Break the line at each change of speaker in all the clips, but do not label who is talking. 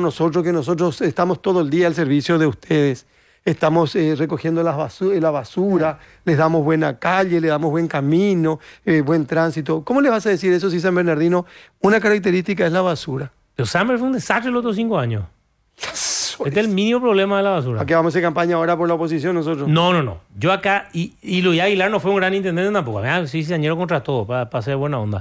nosotros, que nosotros estamos todo el día al servicio de ustedes. Estamos recogiendo la basura, les damos buena calle, le damos buen camino, buen tránsito. ¿Cómo le vas a decir eso si San Bernardino, una característica es la basura?
Pero San Bernardino fue un desastre los otros 5 años. Este es el mínimo problema de la basura.
¿A qué vamos a hacer campaña ahora por la oposición nosotros?
No. Yo acá, y Luis Aguilar no fue un gran intendente tampoco. Sí, señor contra todo, para hacer buena onda.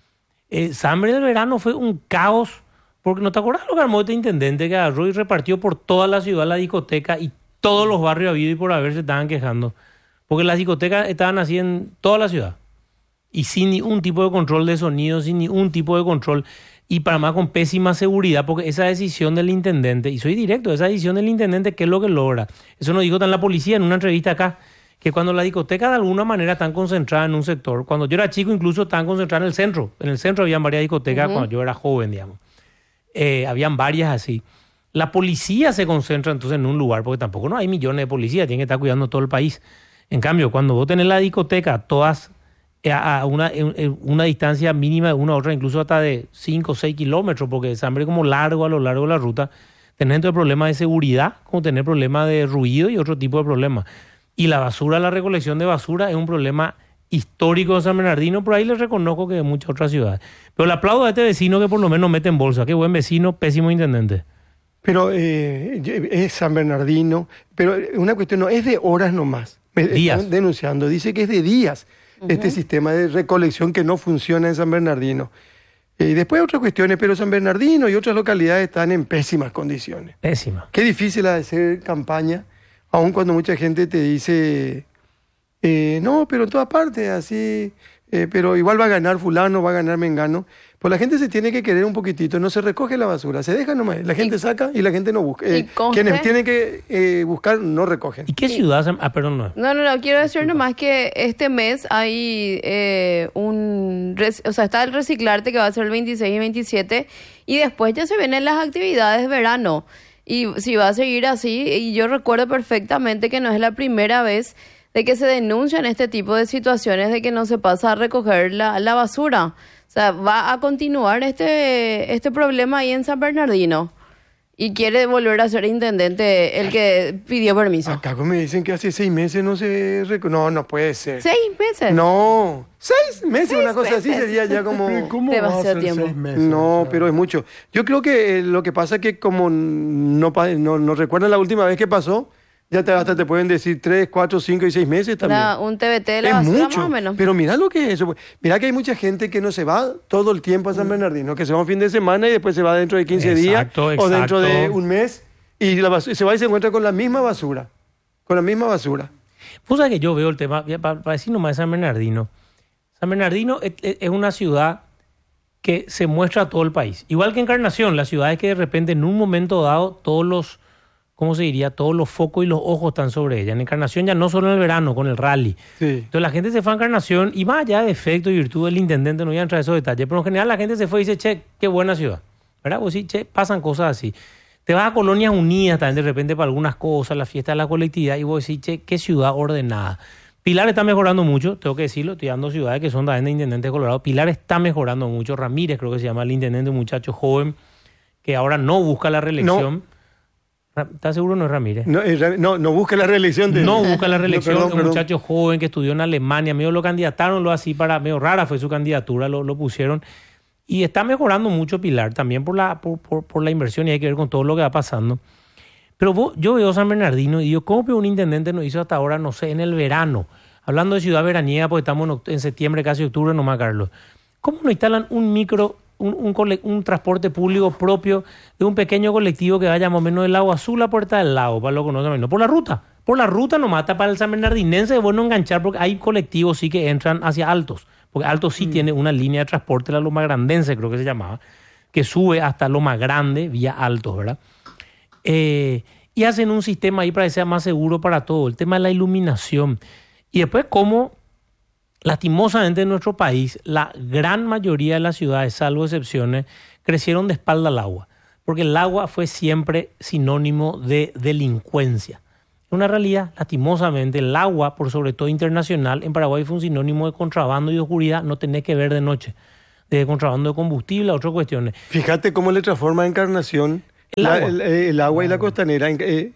San Bernardino del verano fue un caos, porque ¿no te acuerdas lo que armó este intendente que agarró y repartió por toda la ciudad la discoteca y todos los barrios habidos y por haber se estaban quejando? Porque las discotecas estaban así en toda la ciudad. Y sin ningún tipo de control de sonido, sin ningún tipo de control. Y para más con pésima seguridad, porque esa decisión del intendente, y soy directo, esa decisión del intendente, ¿qué es lo que logra? Eso nos dijo tan la policía en una entrevista acá, que cuando la discoteca de alguna manera están concentradas en un sector, cuando yo era chico incluso estaban concentradas en el centro. En el centro habían varias discotecas cuando yo era joven, digamos. Habían varias así. La policía se concentra entonces en un lugar, porque tampoco no hay millones de policías, tienen que estar cuidando todo el país. En cambio, cuando vos tenés la discoteca, todas a una distancia mínima de una a otra, incluso hasta de 5 o 6 kilómetros, porque San Bernardino como largo a lo largo de la ruta, tenés entonces problemas de seguridad, como tener problemas de ruido y otro tipo de problemas. Y la basura, la recolección de basura es un problema histórico de San Bernardino, por ahí les reconozco que de muchas otras ciudades. Pero le aplaudo a este vecino que por lo menos mete en bolsa. Qué buen vecino, pésimo intendente.
Pero es San Bernardino, pero una cuestión no, es de horas nomás.
Días.
Están denunciando, dice que es de días este sistema de recolección que no funciona en San Bernardino. Y después otras cuestiones, pero San Bernardino y otras localidades están en pésimas condiciones.
Pésima.
Qué difícil hacer campaña, aun cuando mucha gente te dice, no, pero en todas partes, así, pero igual va a ganar fulano, va a ganar mengano. Pues la gente se tiene que querer un poquitito, no se recoge la basura, se deja nomás, la gente saca y la gente no busca. Quienes tienen que buscar no recogen.
¿Y qué ciudad? Perdón, no.
No, quiero decir nomás que este mes hay está el reciclarte que va a ser el 26 y 27 y después ya se vienen las actividades de verano. Y si va a seguir así, y yo recuerdo perfectamente que no es la primera vez de que se denuncian este tipo de situaciones de que no se pasa a recoger la basura. O sea, va a continuar este problema ahí en San Bernardino. Y quiere volver a ser intendente el que pidió permiso.
Acá me dicen que hace 6 meses no se... No puede ser.
6 meses.
No, 6 meses, una cosa así sería ya como...
¿Cómo va a ser 6 meses?
No, pero es mucho. Yo creo que lo que pasa es que como no recuerdan la última vez que pasó, ya hasta te pueden decir 3, 4, 5 y 6 meses también.
Un TBT de la
es
basura
mucho,
más o menos.
pero mira lo que es eso. Mira que hay mucha gente que no se va todo el tiempo a San Bernardino, que se va un fin de semana y después se va dentro de 15 días o dentro de un mes y se va y se encuentra con la misma basura. Con la misma basura.
Pues sabes que yo veo el tema, para decir nomás de San Bernardino. San Bernardino es una ciudad que se muestra a todo el país. Igual que Encarnación, la ciudad es que de repente en un momento dado todos los focos y los ojos están sobre ella. En Encarnación ya no solo en el verano, con el rally.
Sí.
Entonces la gente se fue a Encarnación y más allá de efecto y virtud del intendente, no voy a entrar en esos detalles, pero en general la gente se fue y dice, che, qué buena ciudad. ¿Verdad? Pues sí, che, pasan cosas así. Te vas a Colonias Unidas también de repente para algunas cosas, la fiesta de la colectividad, y vos decís, che, qué ciudad ordenada. Pilar está mejorando mucho, tengo que decirlo, estoy dando ciudades que son también de intendente de Colorado. Pilar está mejorando mucho. Ramírez creo que se llama el intendente, un muchacho joven que ahora no busca la reelección.
No.
¿Estás seguro no es Ramírez?
No busca la reelección.
No busca la reelección.
Perdón.
Un muchacho joven que estudió en Alemania, medio lo candidataron, así medio rara fue su candidatura, lo pusieron. Y está mejorando mucho Pilar, también por la inversión y hay que ver con todo lo que va pasando. Pero yo veo San Bernardino y digo, ¿cómo que un intendente nos hizo hasta ahora, no sé, en el verano? Hablando de ciudad veraniega, porque estamos en septiembre, casi octubre nomás, Carlos. ¿Cómo no instalan un transporte público propio de un pequeño colectivo que vaya más o menos del Lago Azul a Puerta del Lago, para lo que no por la ruta? Por la ruta nomás, está para el San Bernardinense es bueno enganchar, porque hay colectivos sí que entran hacia Altos, porque Altos sí tiene una línea de transporte, la Loma Grandense creo que se llamaba, que sube hasta Loma Grande vía Altos, ¿verdad? Y hacen un sistema ahí para que sea más seguro para todo, el tema de la iluminación. Y después cómo, lastimosamente en nuestro país, la gran mayoría de las ciudades, salvo excepciones, crecieron de espalda al agua, porque el agua fue siempre sinónimo de delincuencia. Una realidad, lastimosamente, el agua, por sobre todo internacional, en Paraguay fue un sinónimo de contrabando y de oscuridad, no tenés que ver de noche, de contrabando de combustible, otras cuestiones.
Fíjate cómo le transforma Encarnación El agua y la costanera.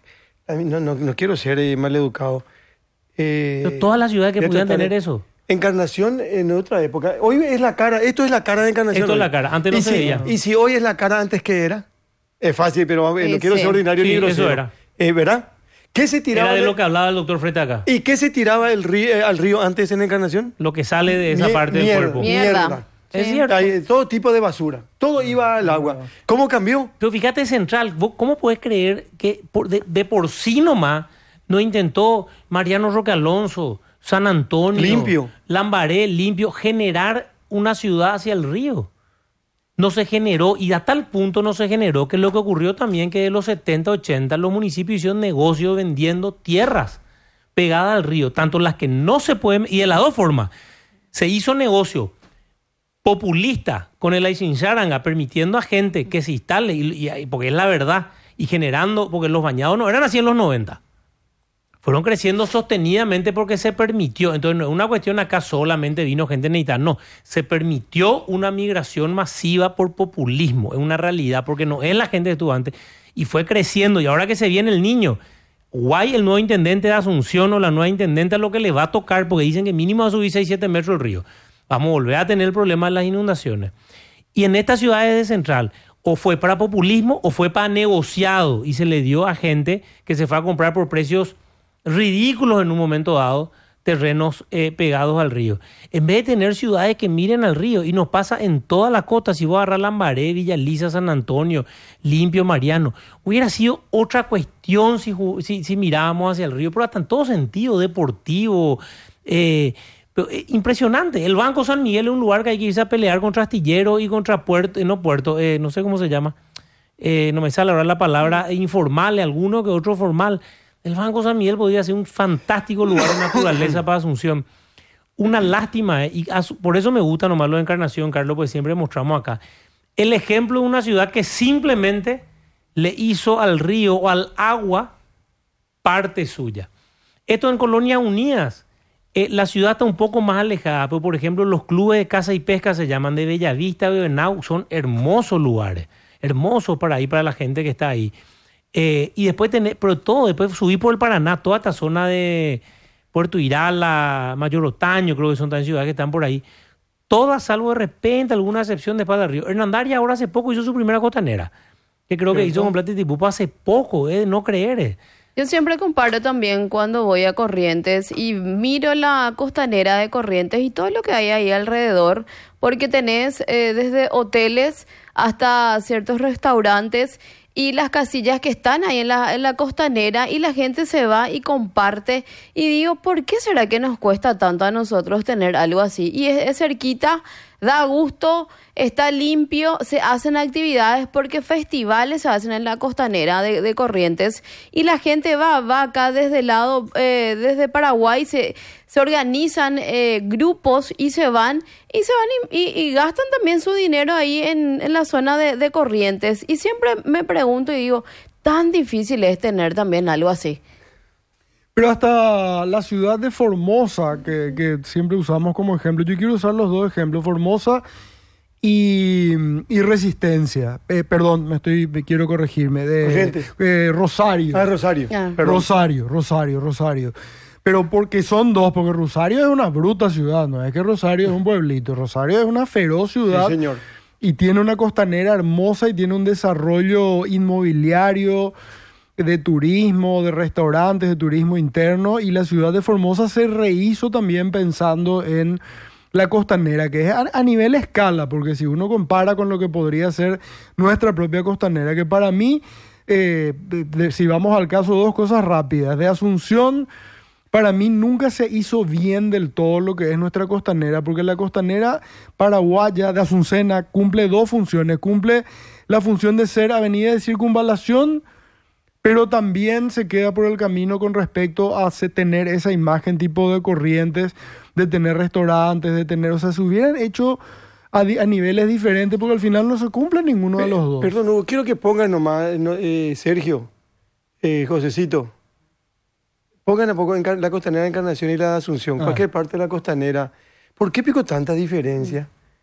No quiero ser maleducado.
Pero todas las ciudades que pudieran tener eso.
Encarnación en otra época. Hoy es la cara, esto es la cara de Encarnación.
Esto es la cara, antes no se veía.
Y si hoy es la cara, ¿antes qué era? Es fácil, pero no quiero ser ordinario ni grosero.
Eso era.
¿Verdad? ¿Qué se tiraba?
Era de lo que hablaba el doctor Frete acá.
¿Y qué se tiraba al río antes en Encarnación?
Lo que sale de esa parte del cuerpo.
Mierda.
Es cierto.
Hay todo tipo de basura. Todo iba al agua. ¿Cómo cambió?
Pero fíjate, Central, ¿cómo puedes creer que de por sí nomás no intentó Mariano Roque Alonso, San Antonio,
limpio,
Lambaré, limpio, generar una ciudad hacia el río? No se generó, y a tal punto no se generó que lo que ocurrió también que de los 70, 80 los municipios hicieron negocio vendiendo tierras pegadas al río, tanto las que no se pueden, y de las dos formas. Se hizo negocio populista con el Aycincháranga, permitiendo a gente que se instale, y porque es la verdad, y generando, porque los bañados no eran así en los 90. Fueron creciendo sostenidamente porque se permitió. Entonces no es una cuestión acá solamente vino gente necesitada, no. Se permitió una migración masiva por populismo, es una realidad, porque no es la gente que estuvo antes, y fue creciendo. Y ahora que se viene el niño, guay el nuevo intendente de Asunción o la nueva intendente a lo que le va a tocar, porque dicen que mínimo va a subir 6-7 metros el río. Vamos a volver a tener el problema de las inundaciones. Y en estas ciudades de Central, o fue para populismo o fue para negociado, y se le dio a gente que se fue a comprar por precios ridículos en un momento dado terrenos pegados al río. En vez de tener ciudades que miren al río, y nos pasa en toda la costa, si vos agarrar Lambaré, Villa Lisa, San Antonio, Limpio, Mariano, hubiera sido otra cuestión si mirábamos hacia el río, pero hasta en todo sentido, deportivo, impresionante. El Banco San Miguel es un lugar que hay que irse a pelear contra Astillero y contra no sé cómo se llama, no me sale ahora la palabra, informal, alguno que otro formal. El Banco San Miguel podría ser un fantástico lugar de naturaleza para Asunción. Una lástima, y por eso me gusta nomás lo de Encarnación, Carlos, porque siempre mostramos acá el ejemplo de una ciudad que simplemente le hizo al río o al agua parte suya. Esto en Colonias Unidas. La ciudad está un poco más alejada, pero por ejemplo los clubes de caza y pesca se llaman de Bellavista, Bebenau, son hermosos lugares, hermosos para ir para la gente que está ahí. Y después después subir por el Paraná, toda esta zona de Puerto Irala, Mayor Otaño, creo que son tan ciudades que están por ahí, todas salvo de repente alguna excepción de Espada del Río. Hernandaria ahora hace poco hizo su primera costanera, que creo que hizo con Plata y Tipupa hace poco, de no creer.
Yo siempre comparo también cuando voy a Corrientes y miro la costanera de Corrientes y todo lo que hay ahí alrededor, porque tenés desde hoteles hasta ciertos restaurantes y las casillas que están ahí en la costanera, y la gente se va y comparte, y digo, ¿por qué será que nos cuesta tanto a nosotros tener algo así? Y es cerquita, da gusto, está limpio, se hacen actividades, porque festivales se hacen en la costanera de Corrientes, y la gente va acá desde el lado, desde Paraguay, se organizan grupos y se van y gastan también su dinero ahí en la zona de Corrientes. Y siempre me pregunto y digo, tan difícil es tener también algo así.
Pero hasta la ciudad de Formosa, que siempre usamos como ejemplo, yo quiero usar los dos ejemplos, Formosa y Resistencia. Perdón, quiero corregirme. Rosario.
Rosario.
Rosario. Pero porque son dos, porque Rosario es una bruta ciudad, no es que Rosario es un pueblito, Rosario es una feroz ciudad.
Sí, señor.
Y tiene una costanera hermosa y tiene un desarrollo inmobiliario, de turismo, de restaurantes, de turismo interno, y la ciudad de Formosa se rehizo también pensando en la costanera, que es a nivel escala, porque si uno compara con lo que podría ser nuestra propia costanera, que para mí, si vamos al caso, dos cosas rápidas. De Asunción, para mí nunca se hizo bien del todo lo que es nuestra costanera, porque la costanera paraguaya de Asuncena cumple dos funciones. Cumple la función de ser avenida de circunvalación, pero también se queda por el camino con respecto a tener esa imagen tipo de Corrientes, de tener restaurantes, de tener... O sea, se hubieran hecho a niveles diferentes, porque al final no se cumple ninguno de los dos.
Perdón, no, quiero que pongan nomás, Sergio, Josecito, pongan un poco en la costanera de Encarnación y la de Asunción, cualquier parte de la costanera. ¿Por qué pico tanta diferencia?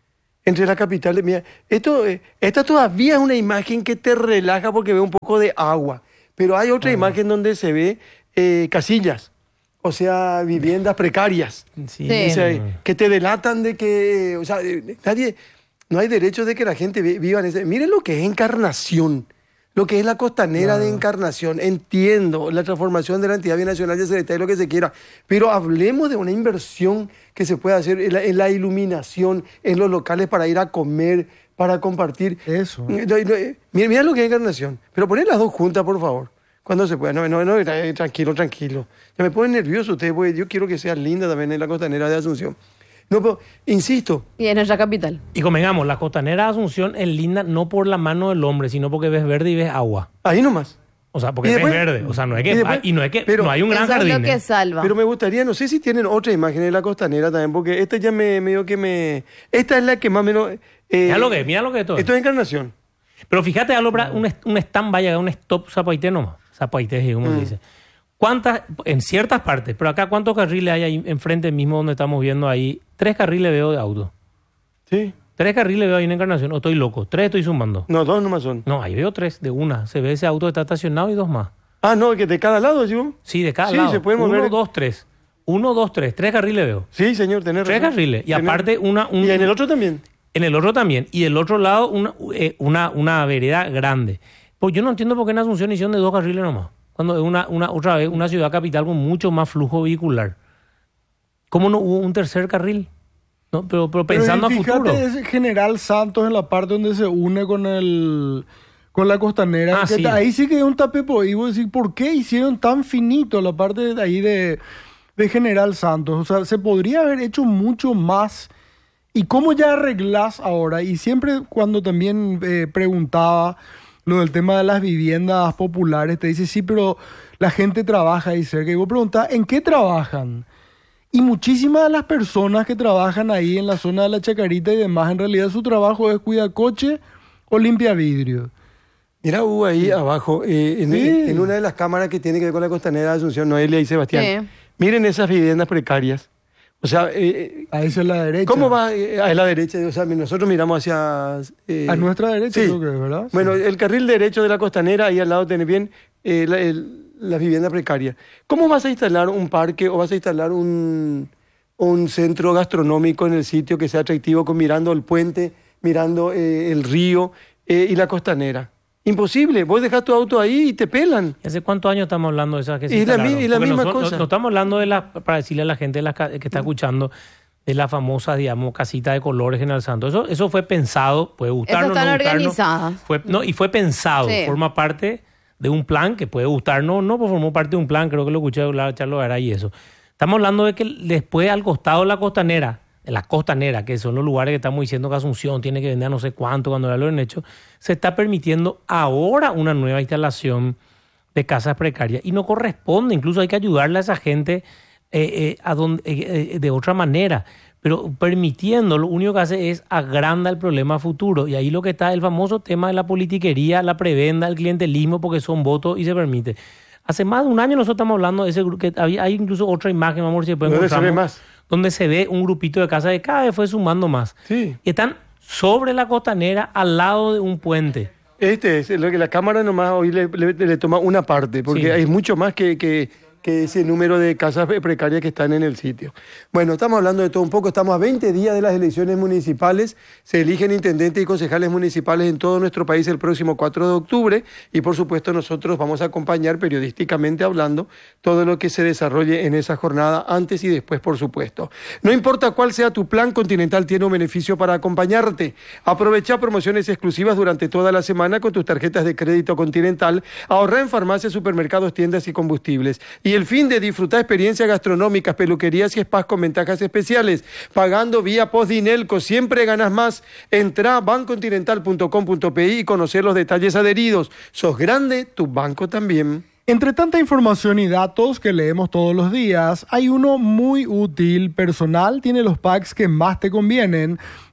entre la capital. Mira, esta todavía es una imagen que te relaja porque ve un poco de agua, pero hay otra imagen donde se ve casillas, o sea, viviendas precarias,
Sí.
o sea, que te delatan de que, o sea, no hay derecho de que la gente viva en ese. Miren lo que es Encarnación. Lo que es la costanera de Encarnación. Entiendo la transformación de la entidad binacional de Secretaría, lo que se quiera, pero hablemos de una inversión que se puede hacer en la iluminación, en los locales para ir a comer, para compartir.
Eso.
Mira lo que es Encarnación. Pero poner las dos juntas, por favor, cuando se pueda. No, tranquilo. Ya me pone nervioso usted, porque yo quiero que sea linda también en la costanera de Asunción. No, pero, insisto.
Y en nuestra capital.
Y convengamos, la costanera de Asunción es linda no por la mano del hombre, sino porque ves verde y ves agua.
Ahí nomás.
O sea, porque
Y
ves
después-
verde. O sea, no es que,
y después- pero-
no hay un gran
Eso es
jardín.
lo que salva.
Pero me gustaría, no sé si tienen otra imagen de la costanera también, porque esta ya esta es la que más o menos.
Mira lo que es todo.
Esto es Encarnación.
Pero fíjate, un stand-by, un stop zapaité nomás. Zapaité, como se dice. ¿Cuántas, en ciertas partes, pero acá cuántos carriles hay ahí enfrente mismo donde estamos viendo ahí? 3 carriles veo de auto.
Sí.
3 carriles veo ahí en Encarnación, o estoy loco. 3 estoy sumando.
No, 2 nomás son.
No, ahí veo 3 de una. Se ve ese auto que está estacionado y 2 más.
Ah, no, que de cada lado, ¿sí?
Sí, de cada
Sí,
lado.
se pueden mover.
1, 2, 3. 1, 2, 3. 3 carriles veo.
Sí, señor, tenés
3
razón.
carriles. Y
Tenés-
aparte
Y en el otro también.
En el otro también. Y del otro lado una vereda grande. Pues yo no entiendo por qué en Asunción hicieron de 2 carriles nomás. Cuando es otra vez una ciudad capital con mucho más flujo vehicular. ¿Cómo no hubo un tercer carril? No, pero pensando a
fíjate,
futuro.
es General Santos en la parte donde se une con la costanera.
Ah,
que
sí.
Ahí sí que hay un tapepo. Y vos decís, ¿por qué hicieron tan finito la parte de ahí de General Santos? O sea, se podría haber hecho mucho más. ¿Y cómo ya arreglás ahora? Y siempre cuando también preguntaba lo del tema de las viviendas populares, te dice, sí, pero la gente trabaja ahí cerca. Y vos preguntás, ¿en qué trabajan? Y muchísimas de las personas que trabajan ahí en la zona de la Chacarita y demás, en realidad su trabajo es cuidar coche o limpia vidrio.
Mira, hubo ahí abajo,
Sí.
en una de las cámaras que tiene que ver con la costanera de Asunción, Noelia y Sebastián.
Sí.
Miren esas viviendas precarias. O sea,
A eso es la derecha.
¿cómo va a la derecha? O sea, nosotros miramos hacia...
A nuestra derecha,
sí.
creo que es, ¿verdad? Sí.
Bueno, el carril derecho de la costanera, ahí al lado tenés bien las viviendas precarias. ¿Cómo vas a instalar un parque o vas a instalar un centro gastronómico en el sitio que sea atractivo, mirando el puente, mirando el río y la costanera? Imposible. Vos dejás tu auto ahí y te pelan.
¿Y hace cuántos años estamos hablando de esas que se
Y la
instalaron?
misma
Porque
cosa.
No estamos hablando para decirle a la gente que está escuchando de la famosa, digamos, casita de colores General Santos. Eso fue pensado, puede gustarnos,
Esas están
no gustarnos.
organizadas.
Y fue pensado,
Sí.
forma parte de un plan que puede gustarnos, no, pues formó parte de un plan, creo que lo escuché hablar a Charlo Garay y eso. Estamos hablando de que después al costado de la costanera, que son los lugares que estamos diciendo que Asunción tiene que vender a no sé cuánto cuando ya lo han hecho, se está permitiendo ahora una nueva instalación de casas precarias y no corresponde, incluso hay que ayudarle a esa gente de otra manera, pero permitiendo, lo único que hace es agranda el problema futuro y ahí lo que está el famoso tema de la politiquería, la prebenda, el clientelismo, porque son votos y se permite. Hace más de un año nosotros estamos hablando de ese grupo, que hay incluso otra imagen, vamos a ver si después
¿Dónde se ve
encontramos,
más?
donde se ve un grupito de casas que cada vez fue sumando más.
Sí.
Y están sobre la costanera, al lado de un puente.
Este es lo que la cámara nomás hoy le toma una parte, porque
Sí.
hay mucho más que ese número de casas precarias que están en el sitio. Bueno, estamos hablando de todo un poco, estamos a 20 días de las elecciones municipales, se eligen intendentes y concejales municipales en todo nuestro país el próximo 4 de octubre y por supuesto nosotros vamos a acompañar periodísticamente hablando todo lo que se desarrolle en esa jornada antes y después, por supuesto. No importa cuál sea tu plan, Continental tiene un beneficio para acompañarte. Aprovecha promociones exclusivas durante toda la semana con tus tarjetas de crédito Continental, ahorra en farmacias, supermercados, tiendas y combustibles. Y el fin de disfrutar experiencias gastronómicas, peluquerías y spas con ventajas especiales. Pagando vía Postdinelco, siempre ganas más. Entra a bancontinental.com.pi y conocer los detalles adheridos. Sos grande, tu banco también.
Entre tanta información y datos que leemos todos los días, hay uno muy útil, personal, tiene los packs que más te convienen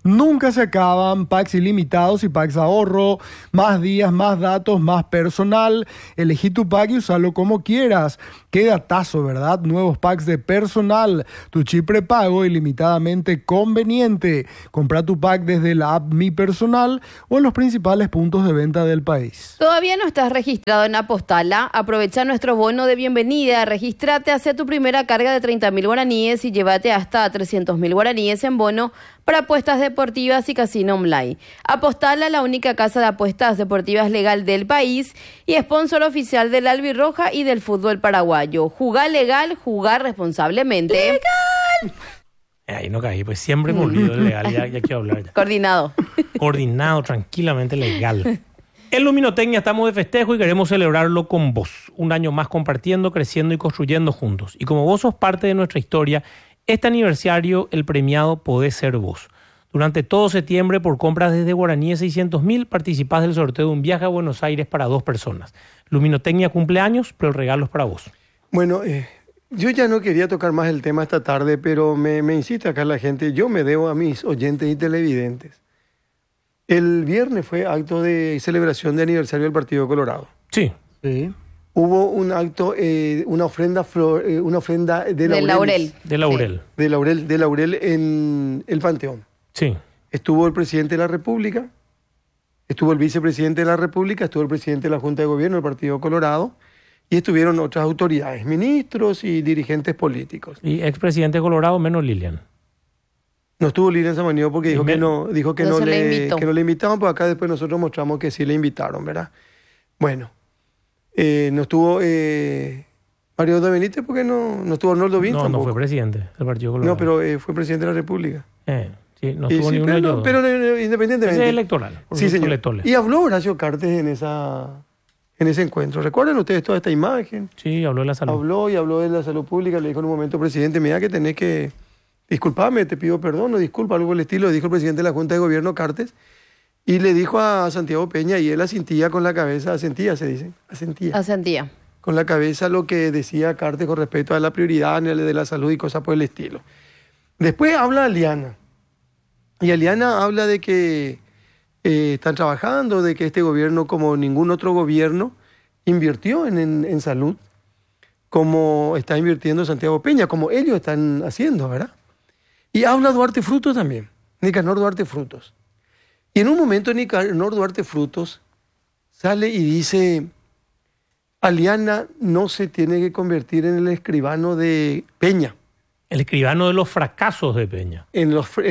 Nunca se acaban, packs ilimitados y packs ahorro, más días, más datos, más personal. Elegí tu pack y usalo como quieras. Qué datazo, ¿verdad? Nuevos packs de personal, tu chip prepago ilimitadamente conveniente. Compra tu pack desde la app Mi Personal o en los principales puntos de venta del país.
¿Todavía no estás registrado en Apostala? Aprovecha nuestro bono de bienvenida. Regístrate, hace tu primera carga de 30.000 guaraníes y llévate hasta 300.000 guaraníes en bono para apuestas deportivas y casino online. Apostala, la única casa de apuestas deportivas legal del país y sponsor oficial del Albirroja y del fútbol paraguayo. Jugá legal, jugar responsablemente. ¡Legal!
Ahí no caí, pues siempre me olvido de legal, ya quiero hablar ya.
Coordinado.
Coordinado, tranquilamente legal. En Luminotecnia estamos de festejo y queremos celebrarlo con vos. Un año más compartiendo, creciendo y construyendo juntos. Y como vos sos parte de nuestra historia, este aniversario, el premiado podés ser vos. Durante todo septiembre, por compras desde guaraníes 600.000, participás del sorteo de un viaje a Buenos Aires para 2 personas. Luminotecnia cumple años, pero el regalo es para vos.
Bueno, yo ya no quería tocar más el tema esta tarde, pero me insiste acá la gente. Yo me debo a mis oyentes y televidentes. El viernes fue acto de celebración de aniversario del Partido Colorado.
Sí.
Hubo un acto, una ofrenda de
laurel.
De laurel.
Sí. De laurel en el Panteón.
Sí.
Estuvo el presidente de la República, estuvo el vicepresidente de la República, estuvo el presidente de la Junta de Gobierno del Partido Colorado y estuvieron otras autoridades, ministros y dirigentes políticos.
Y expresidente Colorado menos Lilian.
No estuvo Lilian Samaniego porque dijo que no le invitaban, pues acá después nosotros mostramos que sí le invitaron, ¿verdad? Bueno. No estuvo Mario de Benítez porque no estuvo Arnoldo Vinto.
No fue presidente del Partido Colorado.
No, pero fue presidente de la República.
Sí, no estuvo ninguno de ellos.
Pero independientemente.
Ese es electoral.
Sí, señor. Y habló Horacio Cartes en ese encuentro. ¿Recuerdan ustedes toda esta imagen?
Sí, habló de la salud.
Habló de la salud pública. Le dijo en un momento, presidente, mira que tenés que disculparme, te pido perdón, no disculpa, algo por el estilo. Dijo el presidente de la Junta de Gobierno, Cartes. Y le dijo a Santiago Peña, y él asentía con la cabeza, asentía con la cabeza lo que decía Cartes con respecto a la prioridad de la salud y cosas por el estilo. Después habla Aliana, y Aliana habla de que están trabajando, de que este gobierno, como ningún otro gobierno, invirtió en salud, como está invirtiendo Santiago Peña, como ellos están haciendo, ¿verdad? Y habla Duarte Frutos también, Nicanor Duarte Frutos. Y en un momento Nicanor Duarte Frutos sale y dice, Aliana no se tiene que convertir en el escribano de Peña.
El escribano de los fracasos de Peña.
En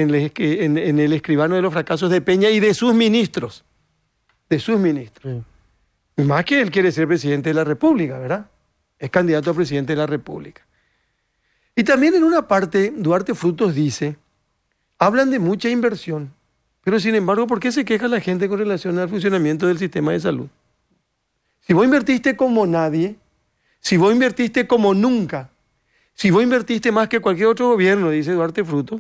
el escribano de los fracasos de Peña y de sus ministros. Sí. Y más que él quiere ser presidente de la República, ¿verdad? Es candidato a presidente de la República. Y también en una parte, Duarte Frutos dice, hablan de mucha inversión. Pero sin embargo, ¿por qué se queja la gente con relación al funcionamiento del sistema de salud? Si vos invertiste como nadie, si vos invertiste como nunca, si vos invertiste más que cualquier otro gobierno, dice Duarte Frutos,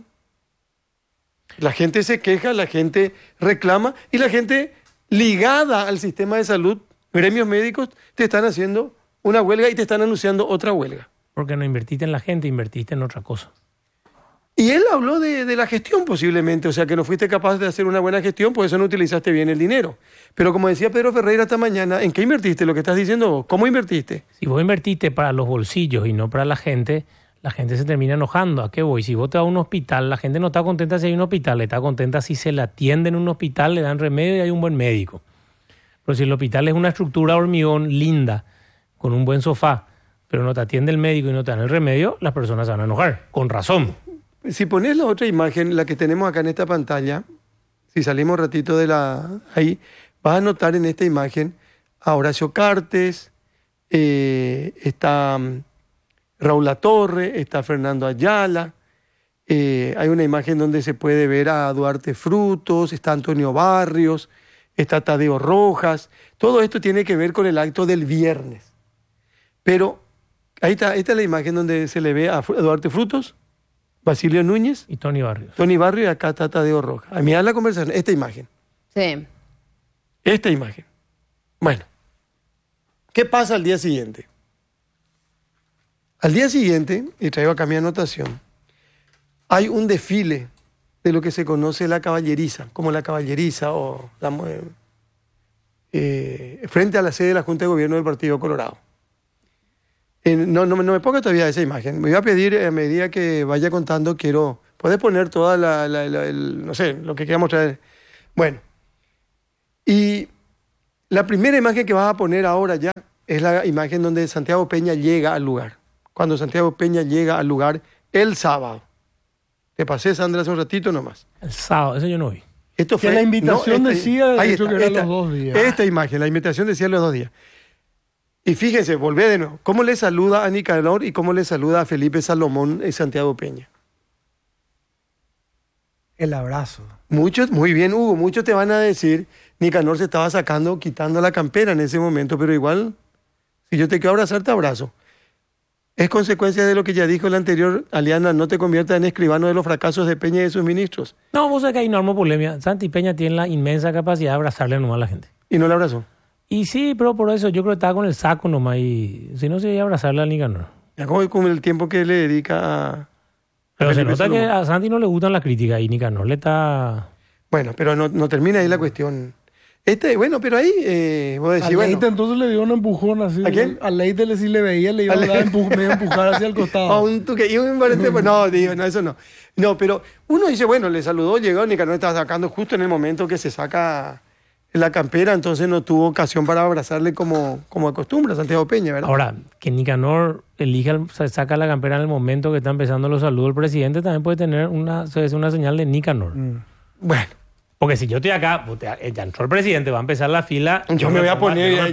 la gente se queja, la gente reclama y la gente ligada al sistema de salud, gremios médicos, te están haciendo una huelga y te están anunciando otra huelga.
Porque no invertiste en la gente, invertiste en otra cosa.
Y él habló de la gestión posiblemente, o sea, que no fuiste capaz de hacer una buena gestión, por eso no utilizaste bien el dinero. Pero como decía Pedro Ferreira esta mañana, ¿en qué invertiste lo que estás diciendo vos? ¿Cómo invertiste?
Si vos invertiste para los bolsillos y no para la gente se termina enojando. ¿A qué voy? Si vos te vas a un hospital, la gente no está contenta si hay un hospital, está contenta si se la atiende en un hospital, le dan remedio y hay un buen médico. Pero si el hospital es una estructura de hormigón linda, con un buen sofá, pero no te atiende el médico y no te dan el remedio, las personas se van a enojar, con razón.
Si pones la otra imagen, la que tenemos acá en esta pantalla, si salimos un ratito ahí, vas a notar en esta imagen a Horacio Cartes, está Raúl Latorre, está Fernando Ayala, hay una imagen donde se puede ver a Duarte Frutos, está Antonio Barrios, está Tadeo Rojas. Todo esto tiene que ver con el acto del viernes. Pero esta es la imagen donde se le ve a Duarte Frutos, Basilio Núñez
y Tony Barrios.
Y acá está Tadeo Rojas. A mirar la conversación, esta imagen.
Sí.
Esta imagen. Bueno, ¿qué pasa al día siguiente? Al día siguiente, y traigo acá mi anotación, hay un desfile de lo que se conoce la caballeriza, como la caballeriza o frente a la sede de la Junta de Gobierno del Partido Colorado. No me ponga todavía esa imagen. Me voy a pedir, a medida que vaya contando, puedes poner toda no sé, lo que queramos traer. Bueno, y la primera imagen que vas a poner ahora ya es la imagen donde Santiago Peña llega al lugar. Cuando Santiago Peña llega al lugar el sábado. Te pasé, Sandra, hace un ratito nomás.
El sábado, eso yo no vi.
Esto fue,
que la invitación decía de hecho que eran los 2 días.
Esta imagen, la invitación decía los 2 días. Y fíjense, volvé de nuevo. ¿Cómo le saluda a Nicanor y cómo le saluda a Felipe Salomón y Santiago Peña?
El abrazo.
Muchos, muy bien, Hugo, muchos te van a decir, Nicanor se estaba quitando la campera en ese momento, pero igual, si yo te quiero abrazar, te abrazo. Es consecuencia de lo que ya dijo el anterior, Aliana, no te conviertas en escribano de los fracasos de Peña y de sus ministros.
No, vos sabés que hay enorme polémica. Santi Peña tiene la inmensa capacidad de abrazarle nomás a la gente.
¿Y no le abrazó?
Y sí, pero por eso yo creo que estaba con el saco nomás y si no se iba a abrazarle a Nicanor.
Ya con el tiempo que le dedica a...
Pero se nota que a Santi no le gustan las críticas y Nicanor le está...
Bueno, pero no termina ahí la cuestión. Bueno, pero ahí vos decís,
a Leite
bueno...
entonces le dio un empujón así.
¿A quién?
A Leite si le veía le iba a dar medio empujar hacia el costado.
A un tuque, y me parece, pues no, digo, no, eso no. No, pero uno dice, bueno, le saludó, llegó, Nicanor estaba sacando justo en el momento que se saca la campera, entonces no tuvo ocasión para abrazarle como acostumbra a Santiago Peña, ¿verdad?
Ahora, que Nicanor saca la campera en el momento que está empezando los saludos del presidente también puede tener una señal de Nicanor.
Bueno.
Porque si yo estoy acá, ya entró el presidente, va a empezar la fila.
Yo me voy a poner,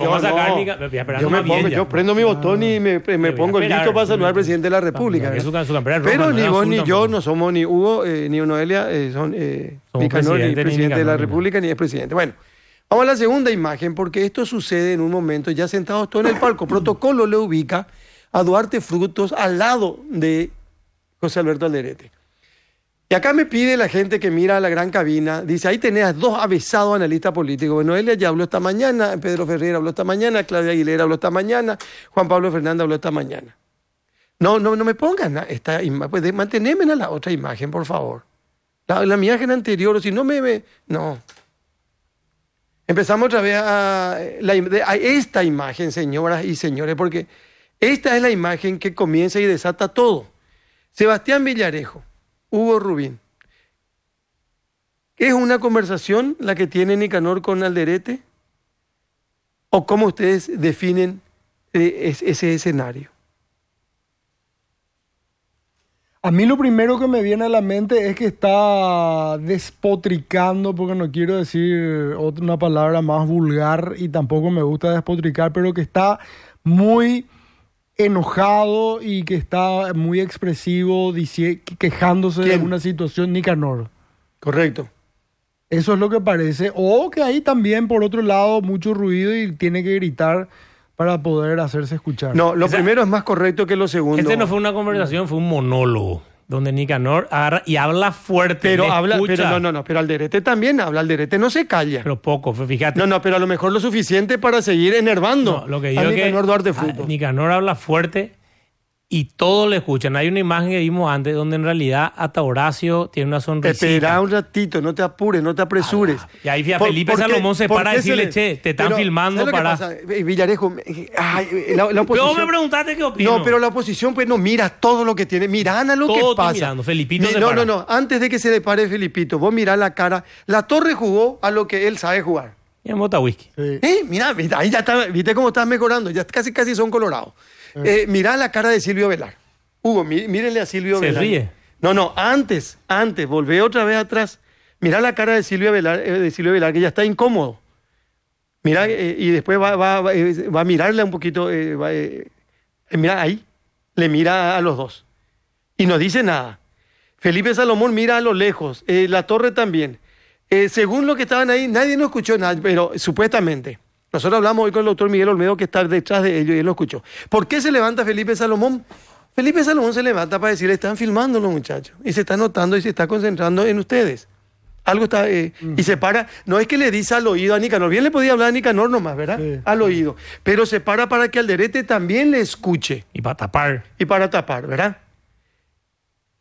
yo prendo mi botón y me pongo listo para saludar al presidente de la República. Pero ni vos ni yo no somos ni Hugo ni Noelia, son Nicanor ni presidente de la República ni es presidente. Bueno, vamos a la segunda imagen porque esto sucede en un momento ya sentados todos en el palco. Protocolo le ubica a Duarte Frutos al lado de José Alberto Alderete. Y acá me pide la gente que mira a la gran cabina, dice, ahí tenés a 2 avesados analistas políticos. Bueno, Noelia ya habló esta mañana, Pedro Ferreira habló esta mañana, Claudia Aguilera habló esta mañana, Juan Pablo Fernández habló esta mañana. No me pongan esta imagen, pues mantenéme a la otra imagen, por favor. La imagen anterior, o si no no. Empezamos otra vez a esta imagen, señoras y señores, porque esta es la imagen que comienza y desata todo. Sebastián Villarejo, Hugo Rubín. ¿Es una conversación la que tiene Nicanor con Alderete? ¿O cómo ustedes definen ese escenario?
A mí lo primero que me viene a la mente es que está despotricando, porque no quiero decir una palabra más vulgar y tampoco me gusta despotricar, pero que está muy enojado y que está muy expresivo quejándose de una situación. Nicanor.
Correcto.
Eso es lo que parece. O que hay también, por otro lado, mucho ruido y tiene que gritar para poder hacerse escuchar.
No, primero es más correcto que lo segundo.
Este no fue una conversación, fue un monólogo donde Nicanor agarra y habla fuerte.
Pero pero Alderete también habla, Alderete no se calla.
Pero poco, fíjate.
No, pero a lo mejor lo suficiente para seguir enervando
lo que digo a
Nicanor Duarte Frutos.
Nicanor habla fuerte y todos le escuchan. Hay una imagen que vimos antes donde en realidad hasta Horacio tiene una sonrisita.
Espera un ratito, no te apures, no te apresures.
Y ahí Felipe Salomón se para a decirle, che, te están filmando para...
Villarejo, la oposición...
Pero me preguntaste qué opino.
No, pero la oposición pues no mira todo lo que tiene. Mira, Ana, lo que pasa.
Mirando. Felipito se para.
No, antes de que se le pare Felipito, vos mirá la cara. La Torre jugó a lo que él sabe jugar.
Y en bota whisky.
Sí. Mira, ahí ya está, viste cómo estás mejorando. Ya casi son colorados. Mirá la cara de Silvio Velar. Hugo, mírenle a Silvio Velar.
Se ríe.
No, antes, volvé otra vez atrás. Mirá la cara de Silvio Velar, que ya está incómodo. Mirá, y después va a mirarle un poquito. Mira ahí, le mira a los dos. Y no dice nada. Felipe Salomón mira a lo lejos. La Torre también. Según lo que estaban ahí, nadie no escuchó nada, pero supuestamente. Nosotros hablamos hoy con el doctor Miguel Olmedo, que está detrás de ellos, y él lo escuchó. ¿Por qué se levanta Felipe Salomón? Felipe Salomón se levanta para decirle, están filmando los muchachos, y se está notando y se está concentrando en ustedes. Algo está... Y se para, no es que le dice al oído a Nicanor, bien le podía hablar a Nicanor nomás, ¿verdad? Sí. Al oído. Pero se para que Alderete también le escuche.
Y para tapar.
¿Verdad?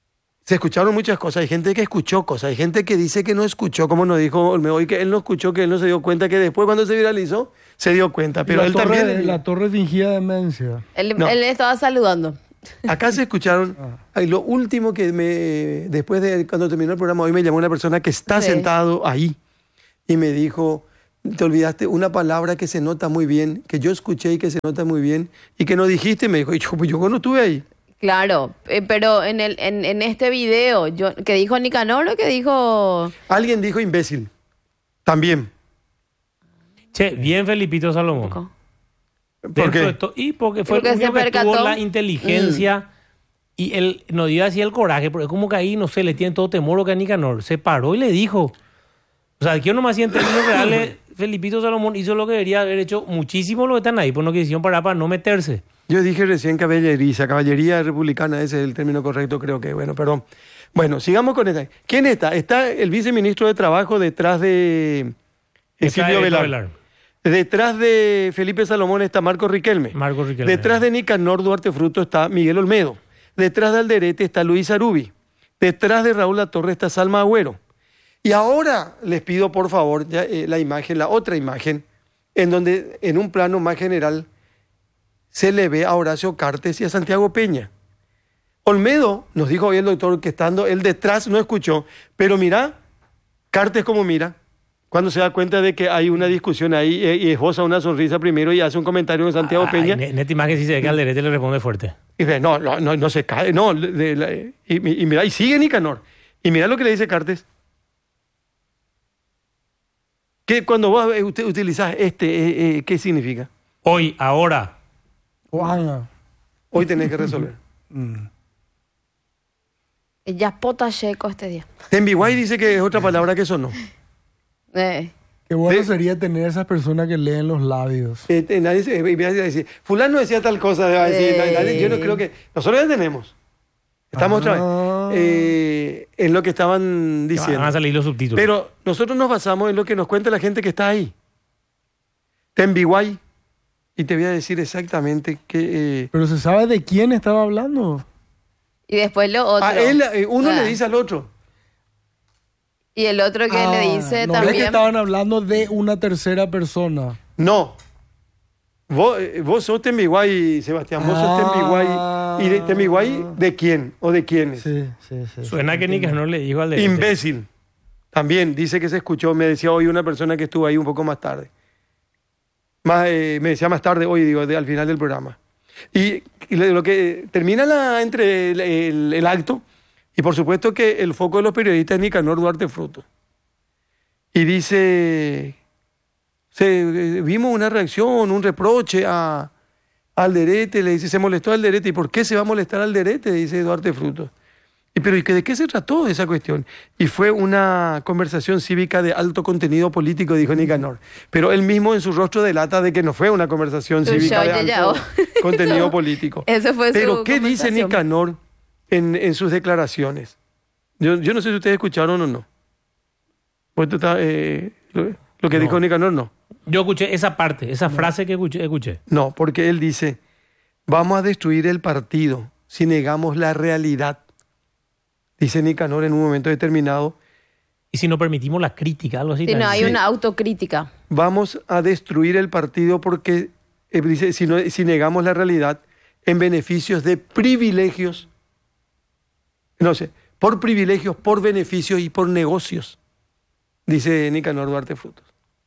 Se escucharon muchas cosas. Hay gente que escuchó cosas. Hay gente que dice que no escuchó, como nos dijo Olmedo, y que él no escuchó, que él no se dio cuenta, que después cuando se viralizó, se dio cuenta. Pero él también...
La torre fingía demencia.
Él estaba saludando.
Acá se escucharon... Lo último que después de cuando terminó el programa, hoy me llamó una persona que está sentado ahí y me dijo, te olvidaste una palabra que se nota muy bien, que yo escuché y que se nota muy bien, y que no dijiste, me dijo, y yo no estuve ahí.
Claro, pero en este video, ¿qué dijo Nicanor o qué dijo...?
Alguien dijo imbécil, también.
Che, bien Felipito Salomón.
¿Por qué?
Y porque fue el único que tuvo la inteligencia y él no dio así el coraje, porque es como que ahí, no sé, le tiene todo temor lo que a Nicanor. Se paró y le dijo. O sea, que yo nomás, en términos reales, Felipito Salomón hizo lo que debería haber hecho muchísimo lo que están ahí, por no quisieron parar para no meterse.
Yo dije recién caballería republicana, ese es el término correcto, creo que, bueno, perdón. Bueno, sigamos con esta. ¿Quién está? Está el viceministro de Trabajo detrás de Silvio Velar. Detrás de Felipe Salomón está Marco Riquelme. Detrás de Nicanor Duarte Fruto está Miguel Olmedo. Detrás de Alderete está Luis Arubi. Detrás de Raúl Latorre está Salma Agüero. Y ahora les pido, por favor, la otra imagen, en donde en un plano más general se le ve a Horacio Cartes y a Santiago Peña. Olmedo, nos dijo hoy el doctor que estando él detrás no escuchó, pero mira, Cartes como mira, cuando se da cuenta de que hay una discusión ahí y esboza una sonrisa primero y hace un comentario de Santiago Peña.
En esta imagen sí se ve que Alderete le responde fuerte.
Y dice, no se cae, no. Y mira, y sigue Nicanor. Y mira lo que le dice Cartes. Que cuando vos utilizás ¿qué significa?
Hoy, ahora.
Hoy tenés que resolver.
Ya pota checo este día.
Tembiguay dice que es otra palabra que sonó.
Qué bueno sería tener esas personas que leen los labios.
Nadie se va a decir, fulano decía tal cosa, va a decir, yo no creo que... Nosotros ya tenemos. Estamos otra vez en lo que estaban diciendo.
Van a salir los subtítulos.
Pero nosotros nos basamos en lo que nos cuenta la gente que está ahí. Tembiguay. Y te voy a decir exactamente que...
Pero se sabe de quién estaba hablando.
Y después lo otro.
Uno le dice al otro.
Y el otro que le dice
no,
también...
es que estaban hablando de una tercera persona.
No. Vos sos Tembiguay, Sebastián. Vos sos Tembiguay. ¿Y Tembiguay de quién o de quiénes?
Sí.
Suena que Nicanor le dijo al de...
Imbécil. También dice que se escuchó. Me decía hoy una persona que estuvo ahí un poco más tarde. Me decía más tarde, hoy al final del programa. Y lo que termina el acto, y por supuesto que el foco de los periodistas es Nicanor Duarte Fruto. Y dice, vimos una reacción, un reproche a Alderete, le dice, se molestó a Alderete. ¿Y por qué se va a molestar a Alderete? Dice Duarte Fruto. Pero ¿de qué se trató esa cuestión? Y fue una conversación cívica de alto contenido político, dijo Nicanor. Pero él mismo en su rostro delata de que no fue una conversación cívica de alto contenido político.
Eso fue
Pero ¿qué dice Nicanor en sus declaraciones? Yo no sé si ustedes escucharon o no. Lo que dijo Nicanor, no.
Yo escuché esa parte, esa frase que escuché.
No, porque él dice, vamos a destruir el partido si negamos la realidad. Dice Nicanor en un momento determinado.
Y si no permitimos la crítica, algo así.
Si no hay una autocrítica.
Vamos a destruir el partido porque, dice, si negamos la realidad en beneficios de privilegios. No sé, por privilegios, por beneficios y por negocios. Dice Nicanor Duarte Frutos.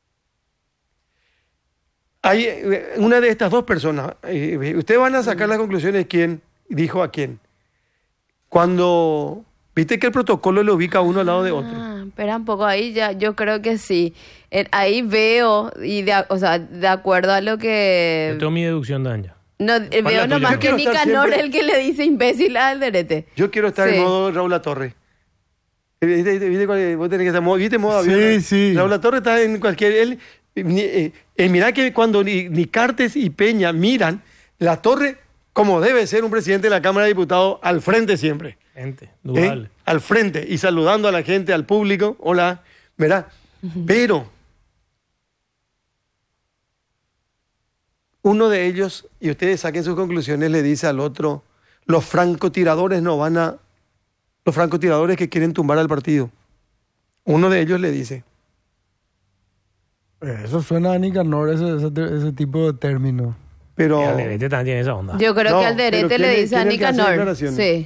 Hay una de estas dos personas. Ustedes van a sacar las conclusiones quién dijo a quién. Cuando... ¿Viste que el protocolo lo ubica uno al lado de otro?
Espera un poco, ahí ya, yo creo que sí. Ahí veo, de acuerdo a lo que...
Yo tengo mi deducción, Danja.
No, veo nomás que Nicanor el que le dice imbécil a Alderete.
Yo quiero estar en modo Raúl Latorre. ¿Viste vos tenés que estar en modo, ¿viste modo avión?
Sí.
Raúl Latorre está en cualquier... mirá que cuando ni Cartes y Peña miran, Latorre, como debe ser un presidente de la Cámara de Diputados, al frente siempre.
Dual.
Al frente y saludando a la gente, al público, hola, ¿verdad? Pero uno de ellos, y ustedes saquen sus conclusiones, le dice al otro, los francotiradores no van a los francotiradores que quieren tumbar al partido. Uno de ellos le dice.
Eso suena a Nicanor, ese tipo de término.
Pero...
Y Alderete también tiene esa onda.
Yo creo
No,
que Alderete
pero
le
¿quién
dice a
es el que hace
Nicanor.
declaraciones?
Sí,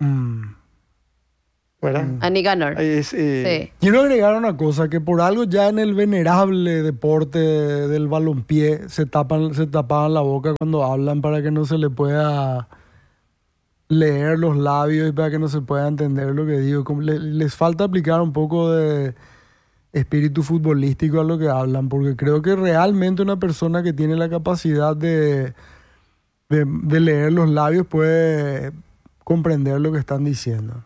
¿Verdad?
a Nicanor.
Es,
Sí.
Quiero agregar una cosa, que por algo ya en el venerable deporte del balompié se tapaban la boca cuando hablan para que no se le pueda leer los labios y para que no se pueda entender lo que digo. Les falta aplicar un poco de espíritu futbolístico a lo que hablan, porque creo que realmente una persona que tiene la capacidad de leer los labios puede comprender lo que están diciendo.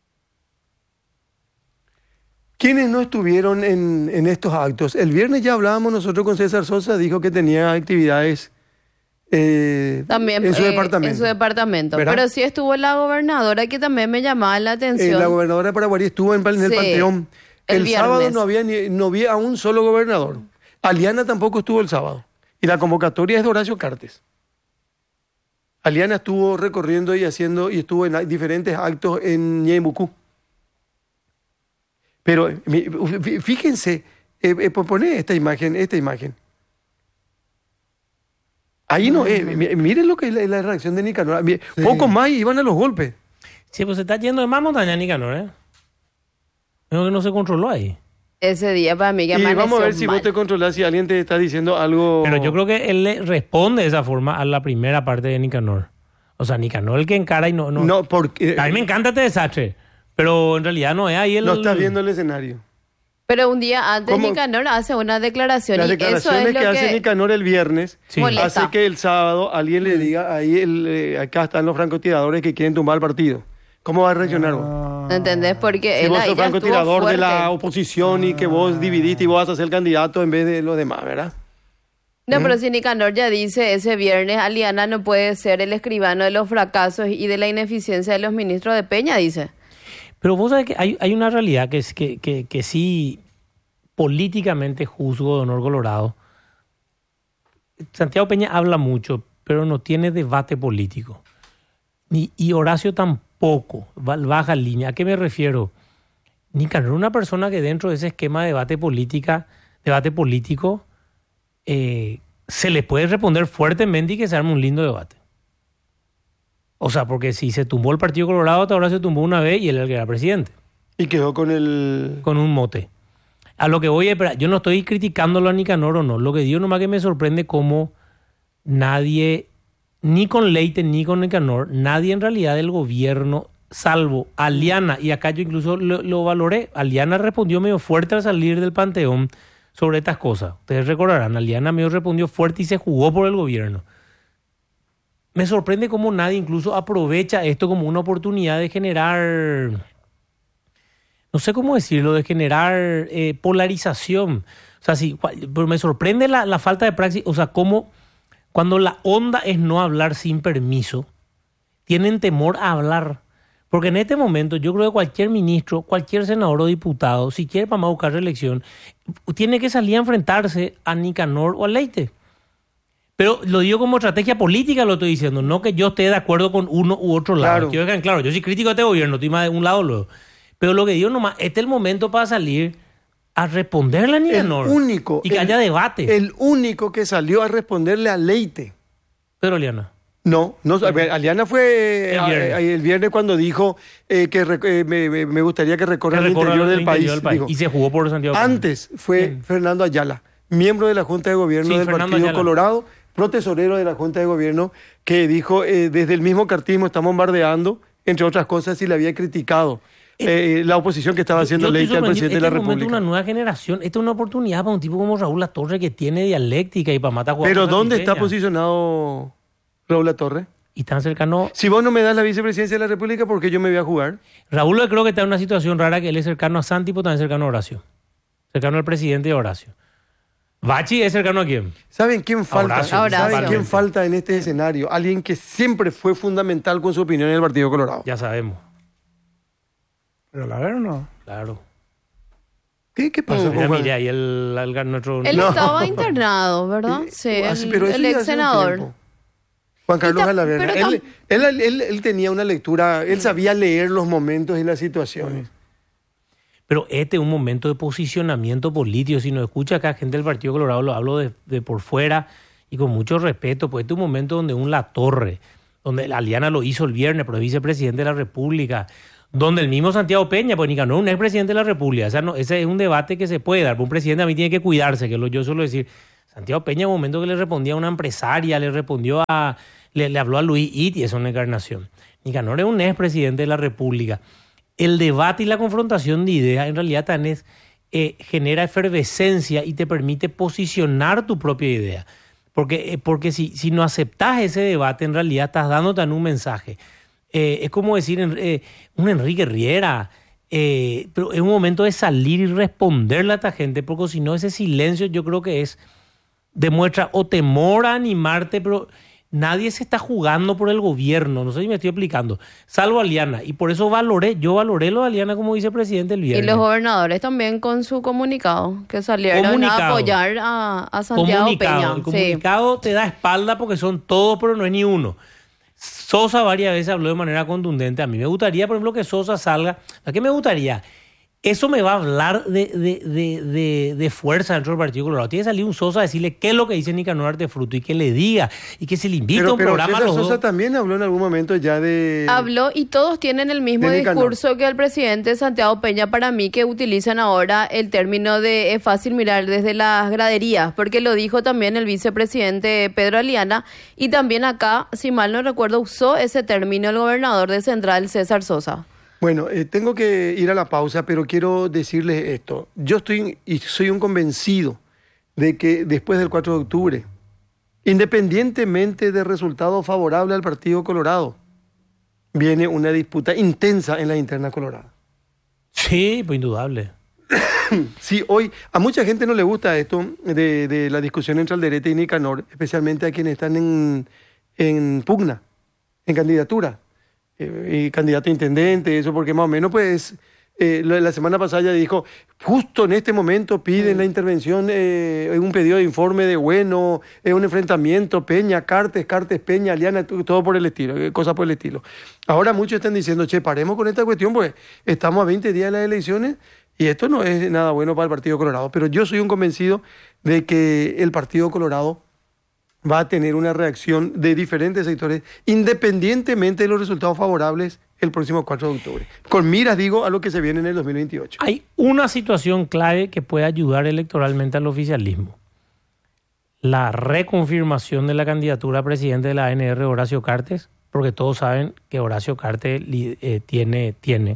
¿Quiénes no estuvieron en estos actos? El viernes ya hablábamos nosotros con César Sosa, dijo que tenía actividades
También
en su departamento.
En su departamento.
¿Verdad?
Pero sí estuvo la gobernadora que también me llamaba la atención.
La gobernadora de Paraguay estuvo en el
Sí,
Panteón.
el
El sábado
viernes.
no había a un solo gobernador. Aliana tampoco estuvo el sábado. Y la convocatoria es de Horacio Cartes. Aliana estuvo recorriendo y estuvo en diferentes actos en Ñemucú. Pero fíjense, poné esta imagen. Ahí no es. Miren lo que es la reacción de Nicanor.
Sí.
Poco más y iban a los golpes.
Sí, pues se está yendo de más montaña Nicanor, ¿eh? Creo que no se controló ahí.
Ese día para mí que
Y
amaneció
vamos a ver si
mal.
vos te controlás, si alguien te está diciendo algo.
Pero yo creo que él le responde de esa forma a la primera parte de Nicanor. O sea, Nicanor el que encara y no...
No, porque
A mí me encanta este desastre, pero en realidad no es ahí el...
no estás viendo el escenario.
Pero un día antes
¿Cómo?
Nicanor hace una declaración
Las
y eso
declaraciones
es lo
que hace Nicanor el viernes
Sí.
molesta.
hace que el sábado alguien le diga, ahí acá están los francotiradores que quieren tumbar el partido. ¿Cómo va a reaccionar vos?
¿Entendés? Porque
Si
él
vos
ahí
sos
ya estuvo
francotirador de la
fuerte.
oposición y que vos dividiste y vos vas a ser candidato en vez de los demás, ¿verdad?
No, pero si Nicanor ya dice ese viernes, Aliana no puede ser el escribano de los fracasos y de la ineficiencia de los ministros de Peña, dice.
Pero vos sabés que hay una realidad que sí políticamente juzgo de Honor Colorado. Santiago Peña habla mucho, pero no tiene debate político. Y Horacio tampoco, baja línea. ¿A qué me refiero? Nicanor es una persona que dentro de ese esquema de debate político, se le puede responder fuertemente y que se arme un lindo debate. O sea, porque si se tumbó el Partido Colorado, hasta ahora se tumbó una vez y él era el que era presidente,
Y quedó con el...
con un mote. A lo que voy, yo no estoy criticándolo a Nicanor o no. Lo que digo nomás que me sorprende cómo nadie, ni con Leite ni con Nicanor, nadie en realidad del gobierno, salvo Aliana, y acá yo incluso lo valoré, Aliana respondió medio fuerte al salir del Panteón sobre estas cosas. Ustedes recordarán, Aliana medio respondió fuerte y se jugó por el gobierno. Me sorprende cómo nadie incluso aprovecha esto como una oportunidad de generar, no sé cómo decirlo, de generar polarización. O sea, sí, pero me sorprende la falta de praxis. O sea, cómo cuando la onda es no hablar sin permiso, tienen temor a hablar. Porque en este momento yo creo que cualquier ministro, cualquier senador o diputado, si quiere para más buscar reelección, tiene que salir a enfrentarse a Nicanor o a Leite. Pero lo digo como estrategia política, lo estoy diciendo, no que yo esté de acuerdo con uno u otro lado.
Claro.
Quiero que queden claro, yo soy crítico de este gobierno, estoy más de un lado luego. Pero lo que digo nomás, este es el momento para salir a responderle a Nicanor. Y que haya debate.
El único que salió a responderle a Leite.
Pedro Liana.
No, Aliana fue el viernes cuando dijo que me gustaría que recorra el interior del país. Dijo.
Y se jugó por Santiago.
Antes fue
Bien.
Fernando Ayala, miembro de la Junta de Gobierno
Sí,
del
Fernando
Partido
Ayala.
Colorado, protesorero de la Junta de Gobierno, que dijo desde el mismo cartismo está bombardeando, entre otras cosas, y le había criticado la oposición que estaba haciendo Leite al presidente de la República.
Una nueva generación, esta es una oportunidad para un tipo como Raúl Latorre que tiene dialéctica y para matar jugadores.
Pero ¿dónde está
brasileñas.
posicionado Raúl Latorre?
Y tan cercano.
Si vos no me das la vicepresidencia de la República, ¿por qué yo me voy a jugar?
Raúl yo creo que está en una situación rara que él es cercano a Santi, pero también cercano a Horacio. Cercano al presidente de Horacio. ¿Bachi es cercano a quién?
¿Saben quién falta?
Horacio,
Horacio.
¿Saben quién
principalmente.
falta en este escenario? Alguien que siempre fue fundamental con su opinión en el Partido Colorado.
Ya sabemos.
¿Pero la verdad o no?
Claro.
¿Qué pasó
Mira,
con Juan?
mire, ahí nuestro...
Él
No.
estaba internado, ¿verdad? Sí,
Así,
el,
pero eso
el
ya
ex
hace un
senador.
tiempo. Juan Carlos Alaverna. Él tenía una lectura, él sabía leer los momentos y las situaciones.
Pero este es un momento de posicionamiento político. Si nos escucha acá gente del Partido Colorado, lo hablo de por fuera y con mucho respeto, pues este es un momento donde un Latorre, donde la Aliana lo hizo el viernes, pero es vicepresidente de la República, donde el mismo Santiago Peña, pues Nicanor no es un expresidente de la República. Ese es un debate que se puede dar. Un presidente a mí tiene que cuidarse, que yo suelo decir. Santiago Peña en un momento que le respondía a una empresaria, le habló a Luis Iti, eso es una encarnación. Nicanor es un expresidente de la República. El debate y la confrontación de ideas en realidad también genera efervescencia y te permite posicionar tu propia idea. Porque si no aceptas ese debate, en realidad estás dándote un mensaje. Es como decir un Enrique Riera, pero es un momento de salir y responderle a esta gente, porque si no, ese silencio yo creo que demuestra o temor a animarte, pero nadie se está jugando por el gobierno, no sé si me estoy explicando, salvo Aliana, y por eso yo valoré lo de Aliana como vicepresidente el viernes.
Y los gobernadores también con su comunicado, que salieron a apoyar a Santiago Peña.
El comunicado te da espalda porque son todos, pero no es ni uno. Sosa varias veces habló de manera contundente. A mí me gustaría, por ejemplo, que Sosa salga. ¿A qué me gustaría? Eso me va a hablar de fuerza dentro del Partido Colorado. Tiene que salir un Sosa a decirle qué es lo que dice Nicanor Artefruto y que le diga y que se le invite a un programa.
Pero Sosa también habló en algún momento ya de...
Habló y todos tienen el mismo discurso que el presidente Santiago Peña, para mí, que utilizan ahora el término de es fácil mirar desde las graderías, porque lo dijo también el vicepresidente Pedro Aliana, y también acá, si mal no recuerdo, usó ese término el gobernador de Central, César Sosa.
Bueno, tengo que ir a la pausa, pero quiero decirles esto. Yo soy un convencido de que después del 4 de octubre, independientemente del resultado favorable al Partido Colorado, viene una disputa intensa en la interna colorada.
Sí, pues indudable.
Sí, hoy a mucha gente no le gusta esto de la discusión entre Alderete y Nicanor, especialmente a quienes están en pugna, en candidatura. Y candidato a intendente, eso porque más o menos pues la semana pasada ya dijo, justo en este momento piden la intervención, un pedido de informe de Bueno, un enfrentamiento, Peña, Cartes, Peña, Aliana, todo por el estilo, cosas por el estilo. Ahora muchos están diciendo, paremos con esta cuestión, pues estamos a 20 días de las elecciones y esto no es nada bueno para el Partido Colorado, pero yo soy un convencido de que el Partido Colorado va a tener una reacción de diferentes sectores, independientemente de los resultados favorables el próximo 4 de octubre. Con miras, digo, a lo que se viene en el 2028.
Hay una situación clave que puede ayudar electoralmente al oficialismo. La reconfirmación de la candidatura a presidente de la ANR, Horacio Cartes, porque todos saben que Horacio Cartes tiene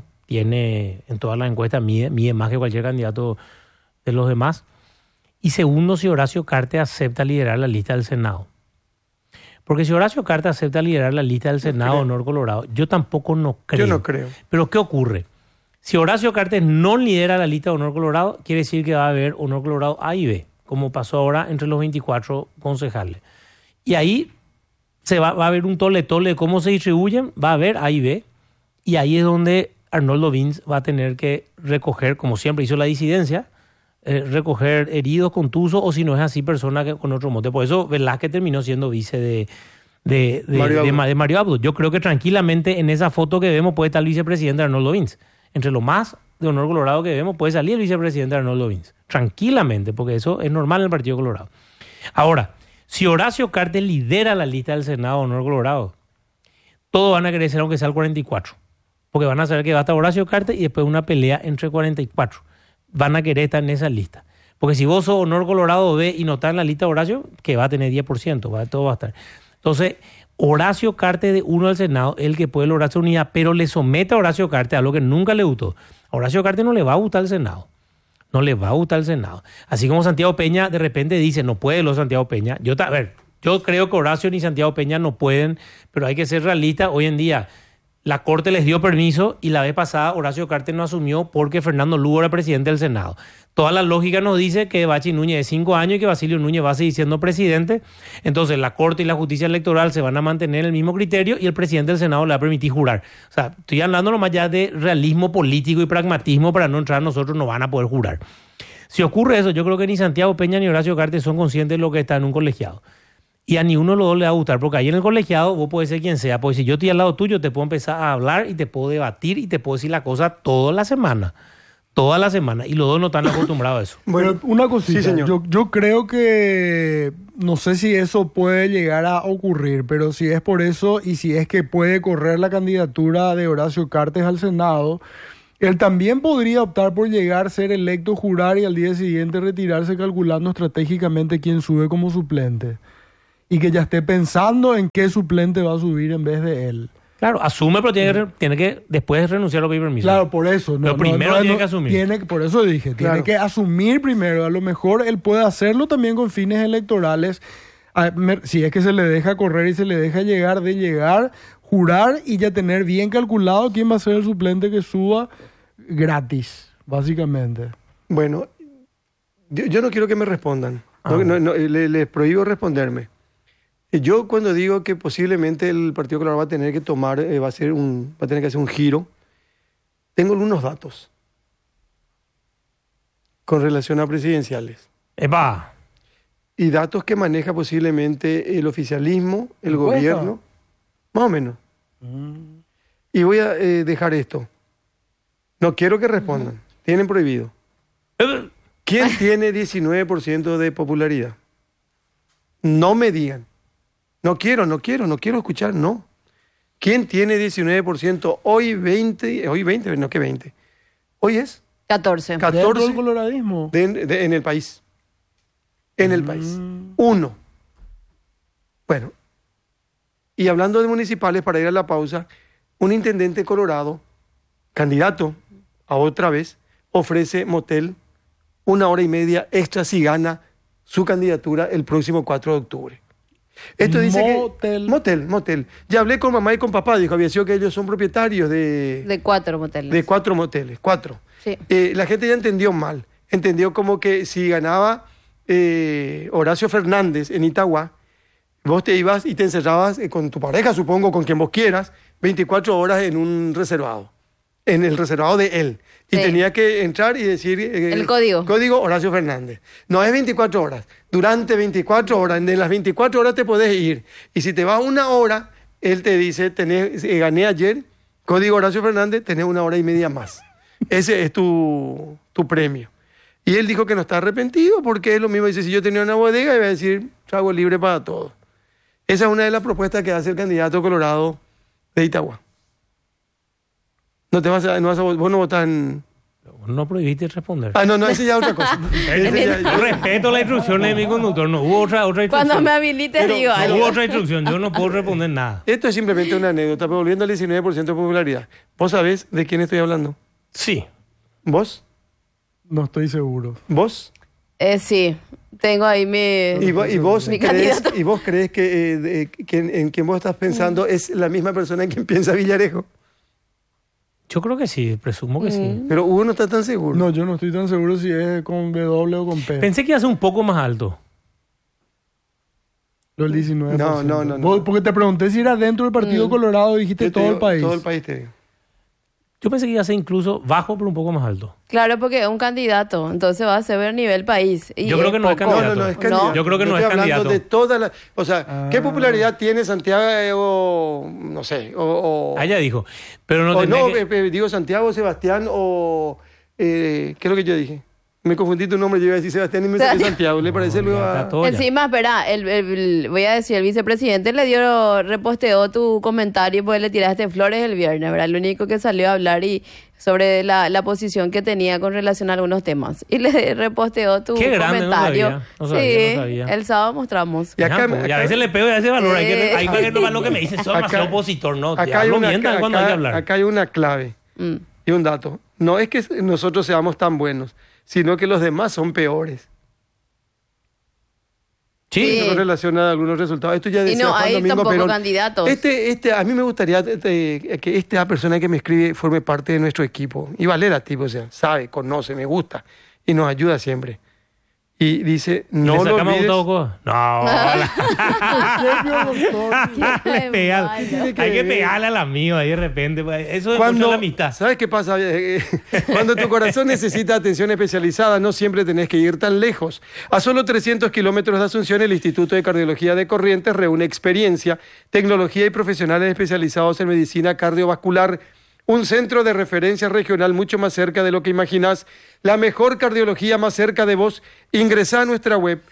en todas las encuestas, mide más que cualquier candidato de los demás. Y segundo, si Horacio Cartes acepta liderar la lista del Senado. Porque si Horacio Cartes acepta liderar la lista del Senado Honor Colorado, yo tampoco no creo.
Yo no creo.
Pero ¿qué ocurre? Si Horacio Cartes no lidera la lista de Honor Colorado, quiere decir que va a haber Honor Colorado A y B, como pasó ahora entre los 24 concejales. Y ahí va a haber un tole-tole de cómo se distribuyen, va a haber A y B, y ahí es donde Arnoldo Vince va a tener que recoger, como siempre hizo la disidencia, recoger heridos, contusos, o si no es así, personas con otro mote. Por eso Velázquez terminó siendo vice de Mario Abdo. Yo creo que tranquilamente en esa foto que vemos puede estar el vicepresidente Arnoldo Vince. Entre lo más de Honor Colorado que vemos puede salir el vicepresidente Arnoldo Vince. Tranquilamente, porque eso es normal en el Partido Colorado. Ahora, si Horacio Cartes lidera la lista del Senado Honor Colorado, todos van a querer ser aunque sea el 44. Porque van a saber que va a estar Horacio Cartes y después una pelea entre 44. Van a querer estar en esa lista. Porque si vos sos Honor Colorado B y no estás en la lista de Horacio, que va a tener 10%, todo va a estar. Entonces, Horacio Cartes de uno al Senado es el que puede lograr su unidad, pero le somete a Horacio Cartes a lo que nunca le gustó. A Horacio Cartes no le va a gustar el Senado. No le va a gustar el Senado. Así como Santiago Peña de repente dice, no puede lo Santiago Peña. Yo creo que Horacio ni Santiago Peña no pueden, pero hay que ser realista. Hoy en día la Corte les dio permiso y la vez pasada Horacio Cartes no asumió porque Fernando Lugo era presidente del Senado. Toda la lógica nos dice que Bachi Núñez de 5 años y que Basilio Núñez va a seguir siendo presidente. Entonces la Corte y la Justicia Electoral se van a mantener el mismo criterio y el presidente del Senado le va a permitir jurar. O sea, estoy hablando nomás ya de realismo político y pragmatismo para no entrar nosotros, no van a poder jurar. Si ocurre eso, yo creo que ni Santiago Peña ni Horacio Cartes son conscientes de lo que está en un colegiado. y a ni uno de los dos le va a gustar, porque ahí en el colegiado vos podés ser quien sea, porque si yo estoy al lado tuyo te puedo empezar a hablar y te puedo debatir y te puedo decir la cosa toda la semana, y los dos no están acostumbrados a eso.
Bueno, una cosita,
sí, señor.
Yo creo que, no sé si eso puede llegar a ocurrir, pero si es por eso y si es que puede correr la candidatura de Horacio Cartes al Senado, él también podría optar por llegar a ser electo, jurar y al día siguiente retirarse calculando estratégicamente quién sube como suplente. Y que ya esté pensando en qué suplente va a subir en vez de él.
Claro, asume, pero tiene que después renunciar a los permisos.
Claro, por eso.
Pero primero tiene que asumir.
Por eso dije, tiene que asumir primero. A lo mejor él puede hacerlo también con fines electorales. Si es que se le deja correr y se le deja llegar, jurar y ya tener bien calculado quién va a ser el suplente que suba gratis, básicamente.
Bueno, yo no quiero que me respondan. Les prohíbo responderme. Yo cuando digo que posiblemente el Partido Colorado va a tener que tomar, va a tener que hacer un giro, tengo algunos datos con relación a presidenciales.
¡Epa!
Y datos que maneja posiblemente el oficialismo, el gobierno, más o menos. Y voy a dejar esto. No quiero que respondan. Tienen prohibido. ¿Quién tiene 19% de popularidad? No me digan. No quiero escuchar, no. ¿Quién tiene 19%? Hoy 20, no que 20. Hoy es
14.
14
el coloradismo.
En el país. En el país. 1. Bueno, y hablando de municipales, para ir a la pausa, un intendente colorado, candidato a otra vez, ofrece motel 1 hora y media extra si gana su candidatura el próximo 4 de octubre. Esto dice motel. Ya hablé con mamá y con papá, dijo, había sido que ellos son propietarios
de 4 moteles.
De 4 moteles, 4.
Sí.
La gente ya entendió mal. Entendió como que si ganaba Horacio Fernández en Itagua, vos te ibas y te encerrabas con tu pareja, supongo, con quien vos quieras, 24 horas en un reservado. En el reservado de él. Y tenía que entrar y decir...
el código.
Código Horacio Fernández. No es 24 horas. Durante 24 horas, en las 24 horas te podés ir. Y si te vas 1 hora, él te dice, gané ayer, código Horacio Fernández, tenés 1 hora y media más. Ese es tu premio. Y él dijo que no está arrepentido porque es lo mismo. Dice, si yo tenía una bodega, iba a decir, trago libre para todos. Esa es una de las propuestas que hace el candidato colorado de Itagua. Vos no votás en...
No prohibiste responder.
No, ese ya es otra cosa.
Yo respeto la instrucción de mi conductor, no hubo otra instrucción.
Cuando me habilites digo algo.
No hubo otra instrucción, yo no puedo responder nada.
Esto es simplemente una anécdota, pero volviendo al 19% de popularidad. ¿Vos sabés de quién estoy hablando?
Sí.
¿Vos?
No estoy seguro.
¿Vos?
Sí, tengo ahí mi candidato.
¿Y vos crees que en quien vos estás pensando es la misma persona en quien piensa Villarejo?
Yo creo que sí, presumo que sí.
Pero Hugo no está tan seguro.
No, yo no estoy tan seguro si es con W o con P.
Pensé que iba a ser un poco más alto.
Lo del 19%.
No.
Porque te pregunté si era dentro del Partido Colorado, dijiste todo el país.
Todo el país te digo.
Yo pensé que iba a ser incluso bajo, pero un poco más alto.
Claro, porque es un candidato, entonces va a ser a nivel país. Y
yo creo que no es candidato.
No es candidato.
Yo creo que no es candidato.
Hablando de toda la... O sea, ¿qué popularidad tiene Santiago, no sé,
ya dijo. Pero no
digo Santiago, Sebastián o... ¿qué es lo que yo dije? Me confundí tu nombre, yo iba a decir Sebastián y me salió Santiago. ¿Le parece luego a...?
Encima, espera, voy a decir, el vicepresidente reposteó tu comentario porque le tiraste flores el viernes, ¿verdad? Lo único que salió a hablar sobre la posición que tenía con relación a algunos temas. Y le reposteó tu comentario.
No sabía.
El sábado mostramos.
Y a veces le pego y a ese valor. Hay que tomar lo que me dicen. Soy demasiado opositor. No,
acá hay una clave y un dato. No es que nosotros seamos tan buenos, sino que los demás son peores.
Sí.
Eso relaciona a algunos resultados. Esto ya decía
hay
Juan Domingo
tampoco candidatos.
A mí me gustaría que esta persona que me escribe forme parte de nuestro equipo. Y Valera, tipo, o sea, sabe, conoce, me gusta y nos ayuda siempre. Y dice,
¿Y
no
le
lo
sacamos
olvides.
autoco? No. Hay que pegarle al amigo ahí de repente. Eso demuestra la amistad.
¿Sabes qué pasa? Cuando tu corazón necesita atención especializada, no siempre tenés que ir tan lejos. A solo 300 kilómetros de Asunción, el Instituto de Cardiología de Corrientes reúne experiencia, tecnología y profesionales especializados en medicina cardiovascular. Un centro de referencia regional mucho más cerca de lo que imaginás. La mejor cardiología más cerca de vos. Ingresá a nuestra web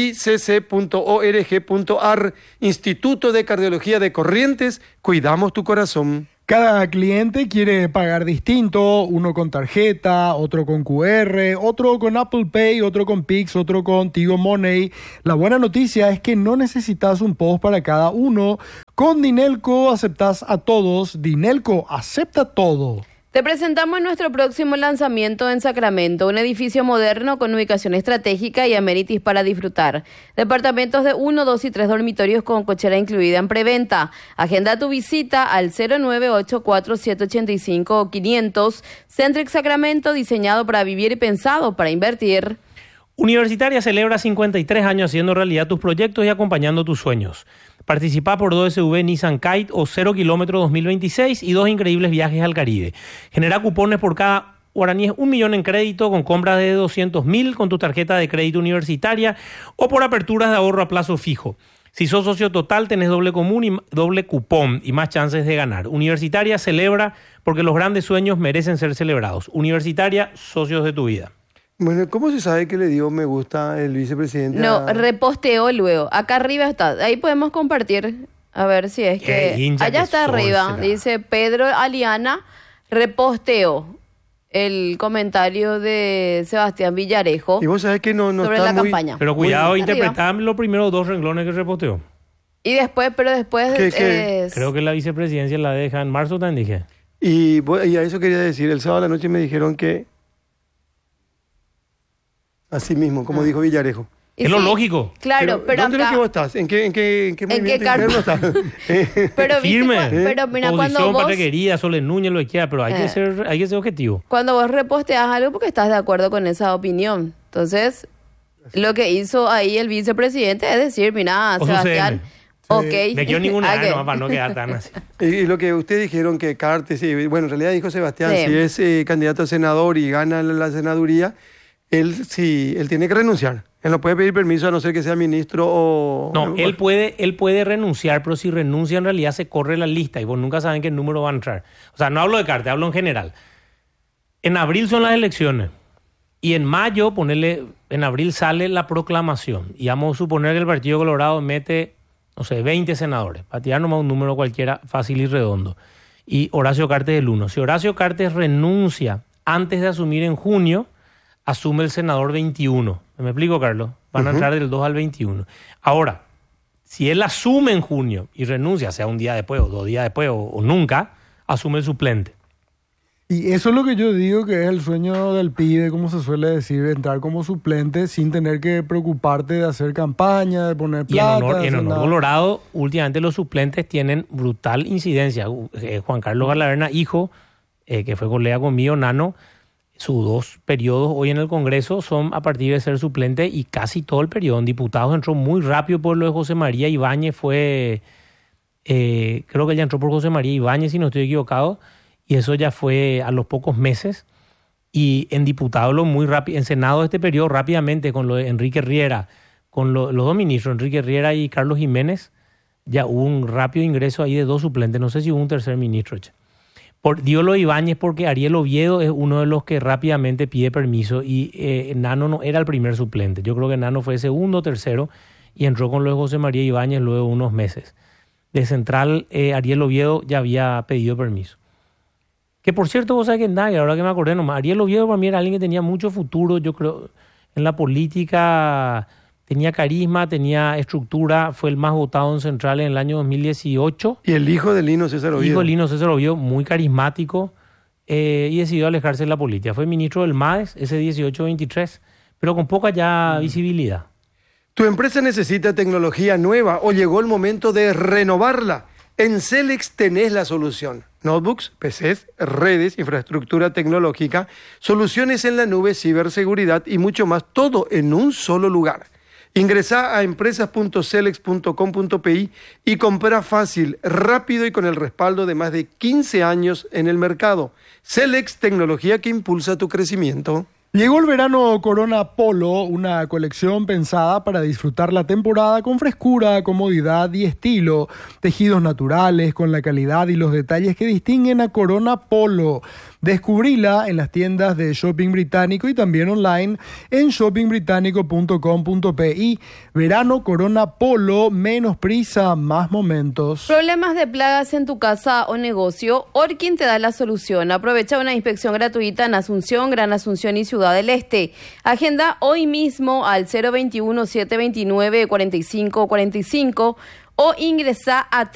icc.org.ar. Instituto de Cardiología de Corrientes. Cuidamos tu corazón.
Cada cliente quiere pagar distinto, uno con tarjeta, otro con QR, otro con Apple Pay, otro con Pix, otro con Tigo Money. La buena noticia es que no necesitas un POS para cada uno. Con Dinelco aceptas a todos. Dinelco acepta todo.
Te presentamos nuestro próximo lanzamiento en Sacramento, un edificio moderno con ubicación estratégica y amenities para disfrutar. Departamentos de 1, 2 y 3 dormitorios con cochera incluida en preventa. Agenda tu visita al 0984-785-500. Centric Sacramento, diseñado para vivir y pensado para invertir.
Universitaria celebra 53 años haciendo realidad tus proyectos y acompañando tus sueños. Participa por 2 SUV Nissan Kite o 0 kilómetros 2026 y 2 increíbles viajes al Caribe. Genera cupones por cada guaraníes 1 millón en crédito con compras de 200.000 con tu tarjeta de crédito universitaria o por aperturas de ahorro a plazo fijo. Si sos socio total, tenés doble cupón y más chances de ganar. Universitaria celebra porque los grandes sueños merecen ser celebrados. Universitaria, socios de tu vida.
Bueno, ¿cómo se sabe que le dio me gusta el vicepresidente?
No, reposteó luego. Acá arriba está. Ahí podemos compartir. A ver si es que... Allá está arriba. Dice Pedro Aliana, reposteó el comentario de Sebastián Villarejo.
Y vos sabés que no
sobre
está
la
muy...
campaña.
Pero cuidado, interpretad los primeros 2 renglones que reposteó.
Y después, pero después...
¿Qué?
Creo que la vicepresidencia la deja en marzo, también dije.
Y a eso quería decir. El sábado a la noche me dijeron que... Así mismo, como dijo Villarejo.
Es lo lógico.
Claro, pero
¿dónde
acá...
es que vos estás? ¿En qué movimiento interno estás?
Pero
firme.
Pero mira, cuando vos...
Patrequería, Soles Núñez, lo que quiera, pero hay que ser objetivo.
Cuando vos reposteas algo porque estás de acuerdo con esa opinión. Entonces, lo que hizo ahí el vicepresidente es decir, mira, Sebastián... Ok.
Me quedó ninguna para no quedar tan así.
Y lo que ustedes dijeron que Cartes, bueno, en realidad dijo Sebastián,
Sí.
si es candidato a senador y gana la senaduría, él tiene que renunciar. Él no puede pedir permiso a no ser que sea ministro o...
No, él puede renunciar, pero si renuncia en realidad se corre la lista y vos nunca saben qué número va a entrar. O sea, no hablo de Cartes, hablo en general. En abril son las elecciones y en mayo, en abril sale la proclamación y vamos a suponer que el Partido Colorado mete, no sé, 20 senadores, para tirar nomás un número cualquiera fácil y redondo. Y Horacio Cartes el 1. Si Horacio Cartes renuncia antes de asumir en junio, asume el senador 21. ¿Me explico, Carlos? Van a entrar del 2 al 21. Ahora, si él asume en junio y renuncia, sea un día después o 2 días después o nunca, asume el suplente.
Y eso es lo que yo digo que es el sueño del pibe, como se suele decir, entrar como suplente sin tener que preocuparte de hacer campaña, de poner plata.
Y en honor Colorado, últimamente los suplentes tienen brutal incidencia. Juan Carlos Galaverna, hijo, que fue colega conmigo, Nano, sus 2 periodos hoy en el Congreso son a partir de ser suplente y casi todo el periodo. En diputados entró muy rápido por lo de José María Ibáñez, creo que ya entró por José María Ibáñez, si no estoy equivocado, y eso ya fue a los pocos meses. Y en diputados muy rápido, en Senado este periodo rápidamente con lo de Enrique Riera, con los 2 ministros, Enrique Riera y Carlos Jiménez, ya hubo un rápido ingreso ahí de 2 suplentes. No sé si hubo un tercer ministro. Dio lo de Ibáñez porque Ariel Oviedo es uno de los que rápidamente pide permiso y Nano no era el primer suplente. Yo creo que Nano fue segundo o tercero y entró con lo de José María Ibáñez luego de unos meses. De central, Ariel Oviedo ya había pedido permiso. Que por cierto, vos sabés que ahora que me acordé nomás, Ariel Oviedo para mí era alguien que tenía mucho futuro, yo creo, en la política. Tenía carisma, tenía estructura, fue el más votado en Central en el año 2018.
Y el hijo de Lino César Oviedo.
Hijo de Lino César Oviedo, muy carismático, y decidió alejarse de la política. Fue ministro del MADES, ese 18-23, pero con poca ya visibilidad.
¿Tu empresa necesita tecnología nueva o llegó el momento de renovarla? En Celex tenés la solución. notebooks, PCs, redes, infraestructura tecnológica, soluciones en la nube, ciberseguridad y mucho más, todo en un solo lugar. Ingresá a empresas.celex.com.pi y compra fácil, rápido y con el respaldo de más de 15 años en el mercado. Celex, tecnología que impulsa tu crecimiento.
Llegó el verano Corona Polo, una colección pensada para disfrutar la temporada con frescura, comodidad y estilo. Tejidos naturales con la calidad y los detalles que distinguen a Corona Polo. Descubrila en las tiendas de Shopping Británico y también online en shoppingbritánico.com.pi. Verano Corona Polo, menos prisa, más momentos.
¿Problemas de plagas en tu casa o negocio? Orkin te da la solución. Aprovecha una inspección gratuita en Asunción, Gran Asunción y Ciudad del Este. Agenda hoy mismo al 021-729-4545 o ingresa a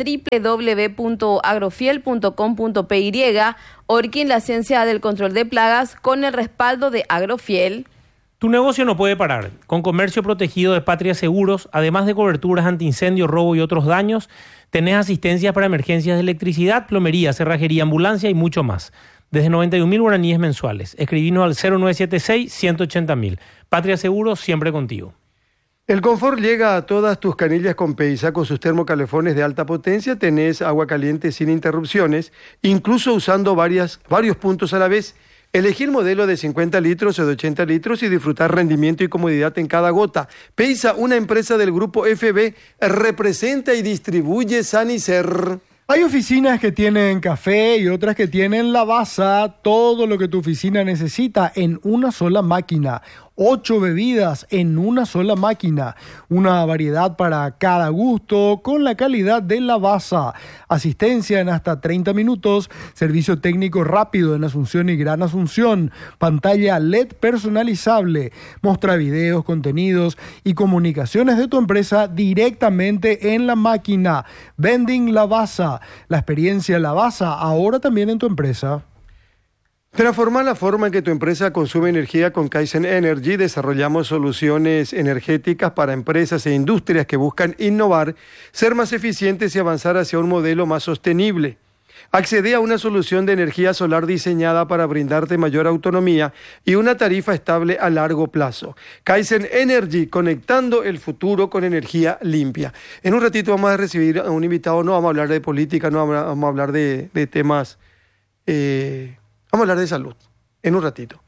www.agrofiel.com.py. Orkin, la ciencia del control de plagas, con el respaldo de Agrofiel.
Tu negocio no puede parar. Con comercio protegido de Patria Seguros, además de coberturas antiincendio, robo y otros daños, tenés asistencias para emergencias de electricidad, plomería, cerrajería, ambulancia y mucho más. Desde 91.000 guaraníes mensuales. Escribinos al 0976-180.000. Patria Seguros, siempre contigo.
El confort llega a todas tus canillas con Peisa. Con sus termocalefones de alta potencia tenés agua caliente sin interrupciones, incluso usando varios puntos a la vez. Elegí el modelo de 50 litros o de 80 litros y disfrutar rendimiento y comodidad en cada gota. Peisa, una empresa del grupo FB, representa y distribuye Sanicer.
Hay oficinas que tienen café y otras que tienen Lavazza. Todo lo que tu oficina necesita en una sola máquina. 8 bebidas en una sola máquina. Una variedad para cada gusto con la calidad de Lavazza. Asistencia en hasta 30 minutos. Servicio técnico rápido en Asunción y Gran Asunción. Pantalla LED personalizable. Mostra videos, contenidos y comunicaciones de tu empresa directamente en la máquina. Vending Lavazza. La experiencia Lavazza ahora también en tu empresa.
Transforma la forma en que tu empresa consume energía con Kaizen Energy. Desarrollamos soluciones energéticas para empresas e industrias que buscan innovar, ser más eficientes y avanzar hacia un modelo más sostenible. Accede a una solución de energía solar diseñada para brindarte mayor autonomía y una tarifa estable a largo plazo. Kaizen Energy, conectando el futuro con energía limpia. En un ratito vamos a recibir a un invitado. No vamos a hablar de política, no vamos a hablar de temas... Vamos a hablar de salud, en un ratito.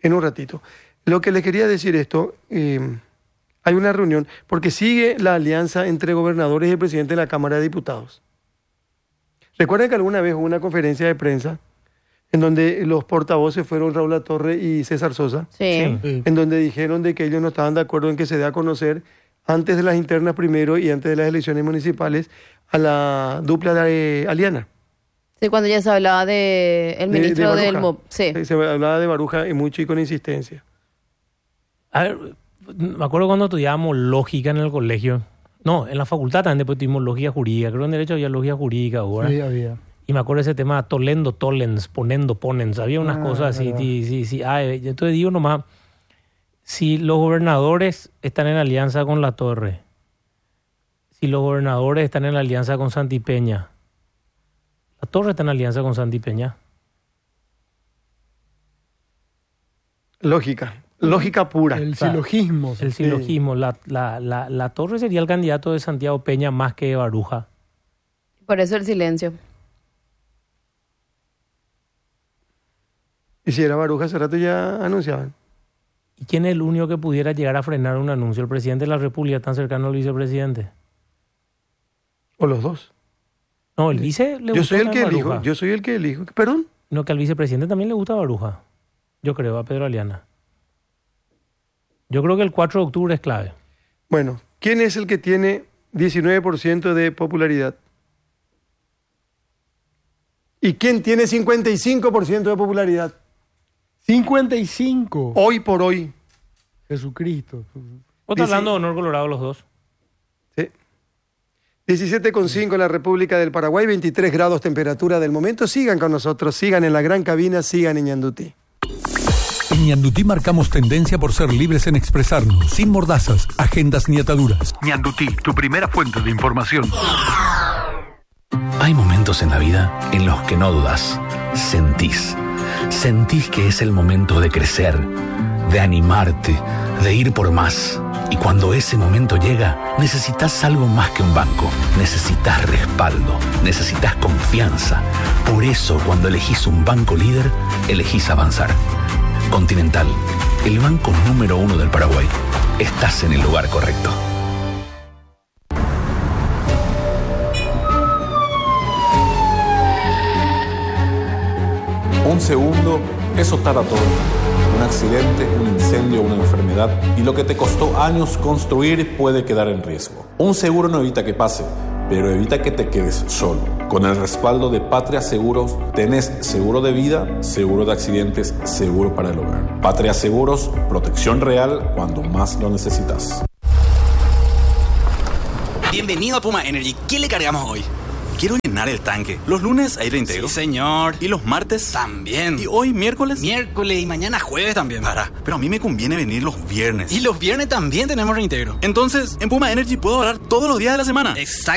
Lo que les quería decir esto, hay una reunión, porque sigue la alianza entre gobernadores y el presidente de la Cámara de Diputados. Recuerden que alguna vez hubo una conferencia de prensa en donde los portavoces fueron Raúl Latorre y César Sosa,
Sí.
en donde dijeron de que ellos no estaban de acuerdo en que se dé a conocer antes de las internas primero y antes de las elecciones municipales a la dupla de Aliana.
Sí, cuando ya se hablaba de el ministro del MOP. Sí.
Se hablaba de Baruja y mucho y con insistencia.
A ver, me acuerdo cuando estudiábamos lógica en el colegio. No, en la facultad también después tuvimos lógica jurídica. Creo que en Derecho había lógica jurídica ahora.
Sí, había.
Y me acuerdo de ese tema tolendo, tolens, ponendo, ponens. Había unas cosas así. Sí. Entonces digo nomás, si los gobernadores están en alianza con Latorre, si los gobernadores están en alianza con Santipeña, Latorre está en alianza con Santi Peña.
Lógica pura.
El silogismo.
El silogismo. La Torre sería el candidato de Santiago Peña más que Baruja.
Por eso el silencio.
Y si era Baruja, hace rato ya anunciaban.
¿Y quién es el único que pudiera llegar a frenar un anuncio? ¿El presidente de la República tan cercano al vicepresidente?
O los dos.
No, el vice le gusta
Yo soy el que elijo. ¿Perdón?
No, que al vicepresidente también le gusta Baruja. Yo creo, a Pedro Aliana. Yo creo que el 4 de octubre es clave.
Bueno, ¿quién es el que tiene 19% de popularidad? ¿Y quién tiene 55% de popularidad?
55.
Hoy por hoy.
Jesucristo.
¿Vos estás hablando de Honor Colorado los dos?
Sí. 17,5 en la República del Paraguay, 23 grados temperatura del momento. Sigan con nosotros, sigan en la gran cabina, sigan en Ñandutí.
En Ñandutí marcamos tendencia por ser libres en expresarnos, sin mordazas, agendas ni ataduras. Ñandutí, tu primera fuente de información.
Hay momentos momentos en la vida en los que no dudas, sentís. Sentís que es el momento de crecer, de animarte, de ir por más. Y cuando ese momento llega, necesitas algo más que un banco. Necesitas respaldo, necesitas confianza. Por eso, cuando elegís un banco líder, elegís avanzar. Continental, el banco número 1 del Paraguay. Estás en el lugar correcto.
Un segundo es optar a todo. Un accidente, un incendio, una enfermedad y lo que te costó años construir puede quedar en riesgo. Un seguro no evita que pase, pero evita que te quedes solo. Con el respaldo de Patria Seguros tenés seguro de vida, seguro de accidentes, seguro para el hogar. Patria Seguros, protección real cuando más lo necesitas.
Bienvenido a Puma Energy. ¿Qué le cargamos hoy? Quiero llenar el tanque. Los lunes aire íntegro. Sí, señor. ¿Y los martes? También. ¿Y hoy miércoles? Miércoles y mañana jueves también. Pero a mí me conviene venir los viernes. Y los viernes también tenemos reintegro. Entonces, en Puma Energy puedo ahorrar todos los días de la semana. Exacto.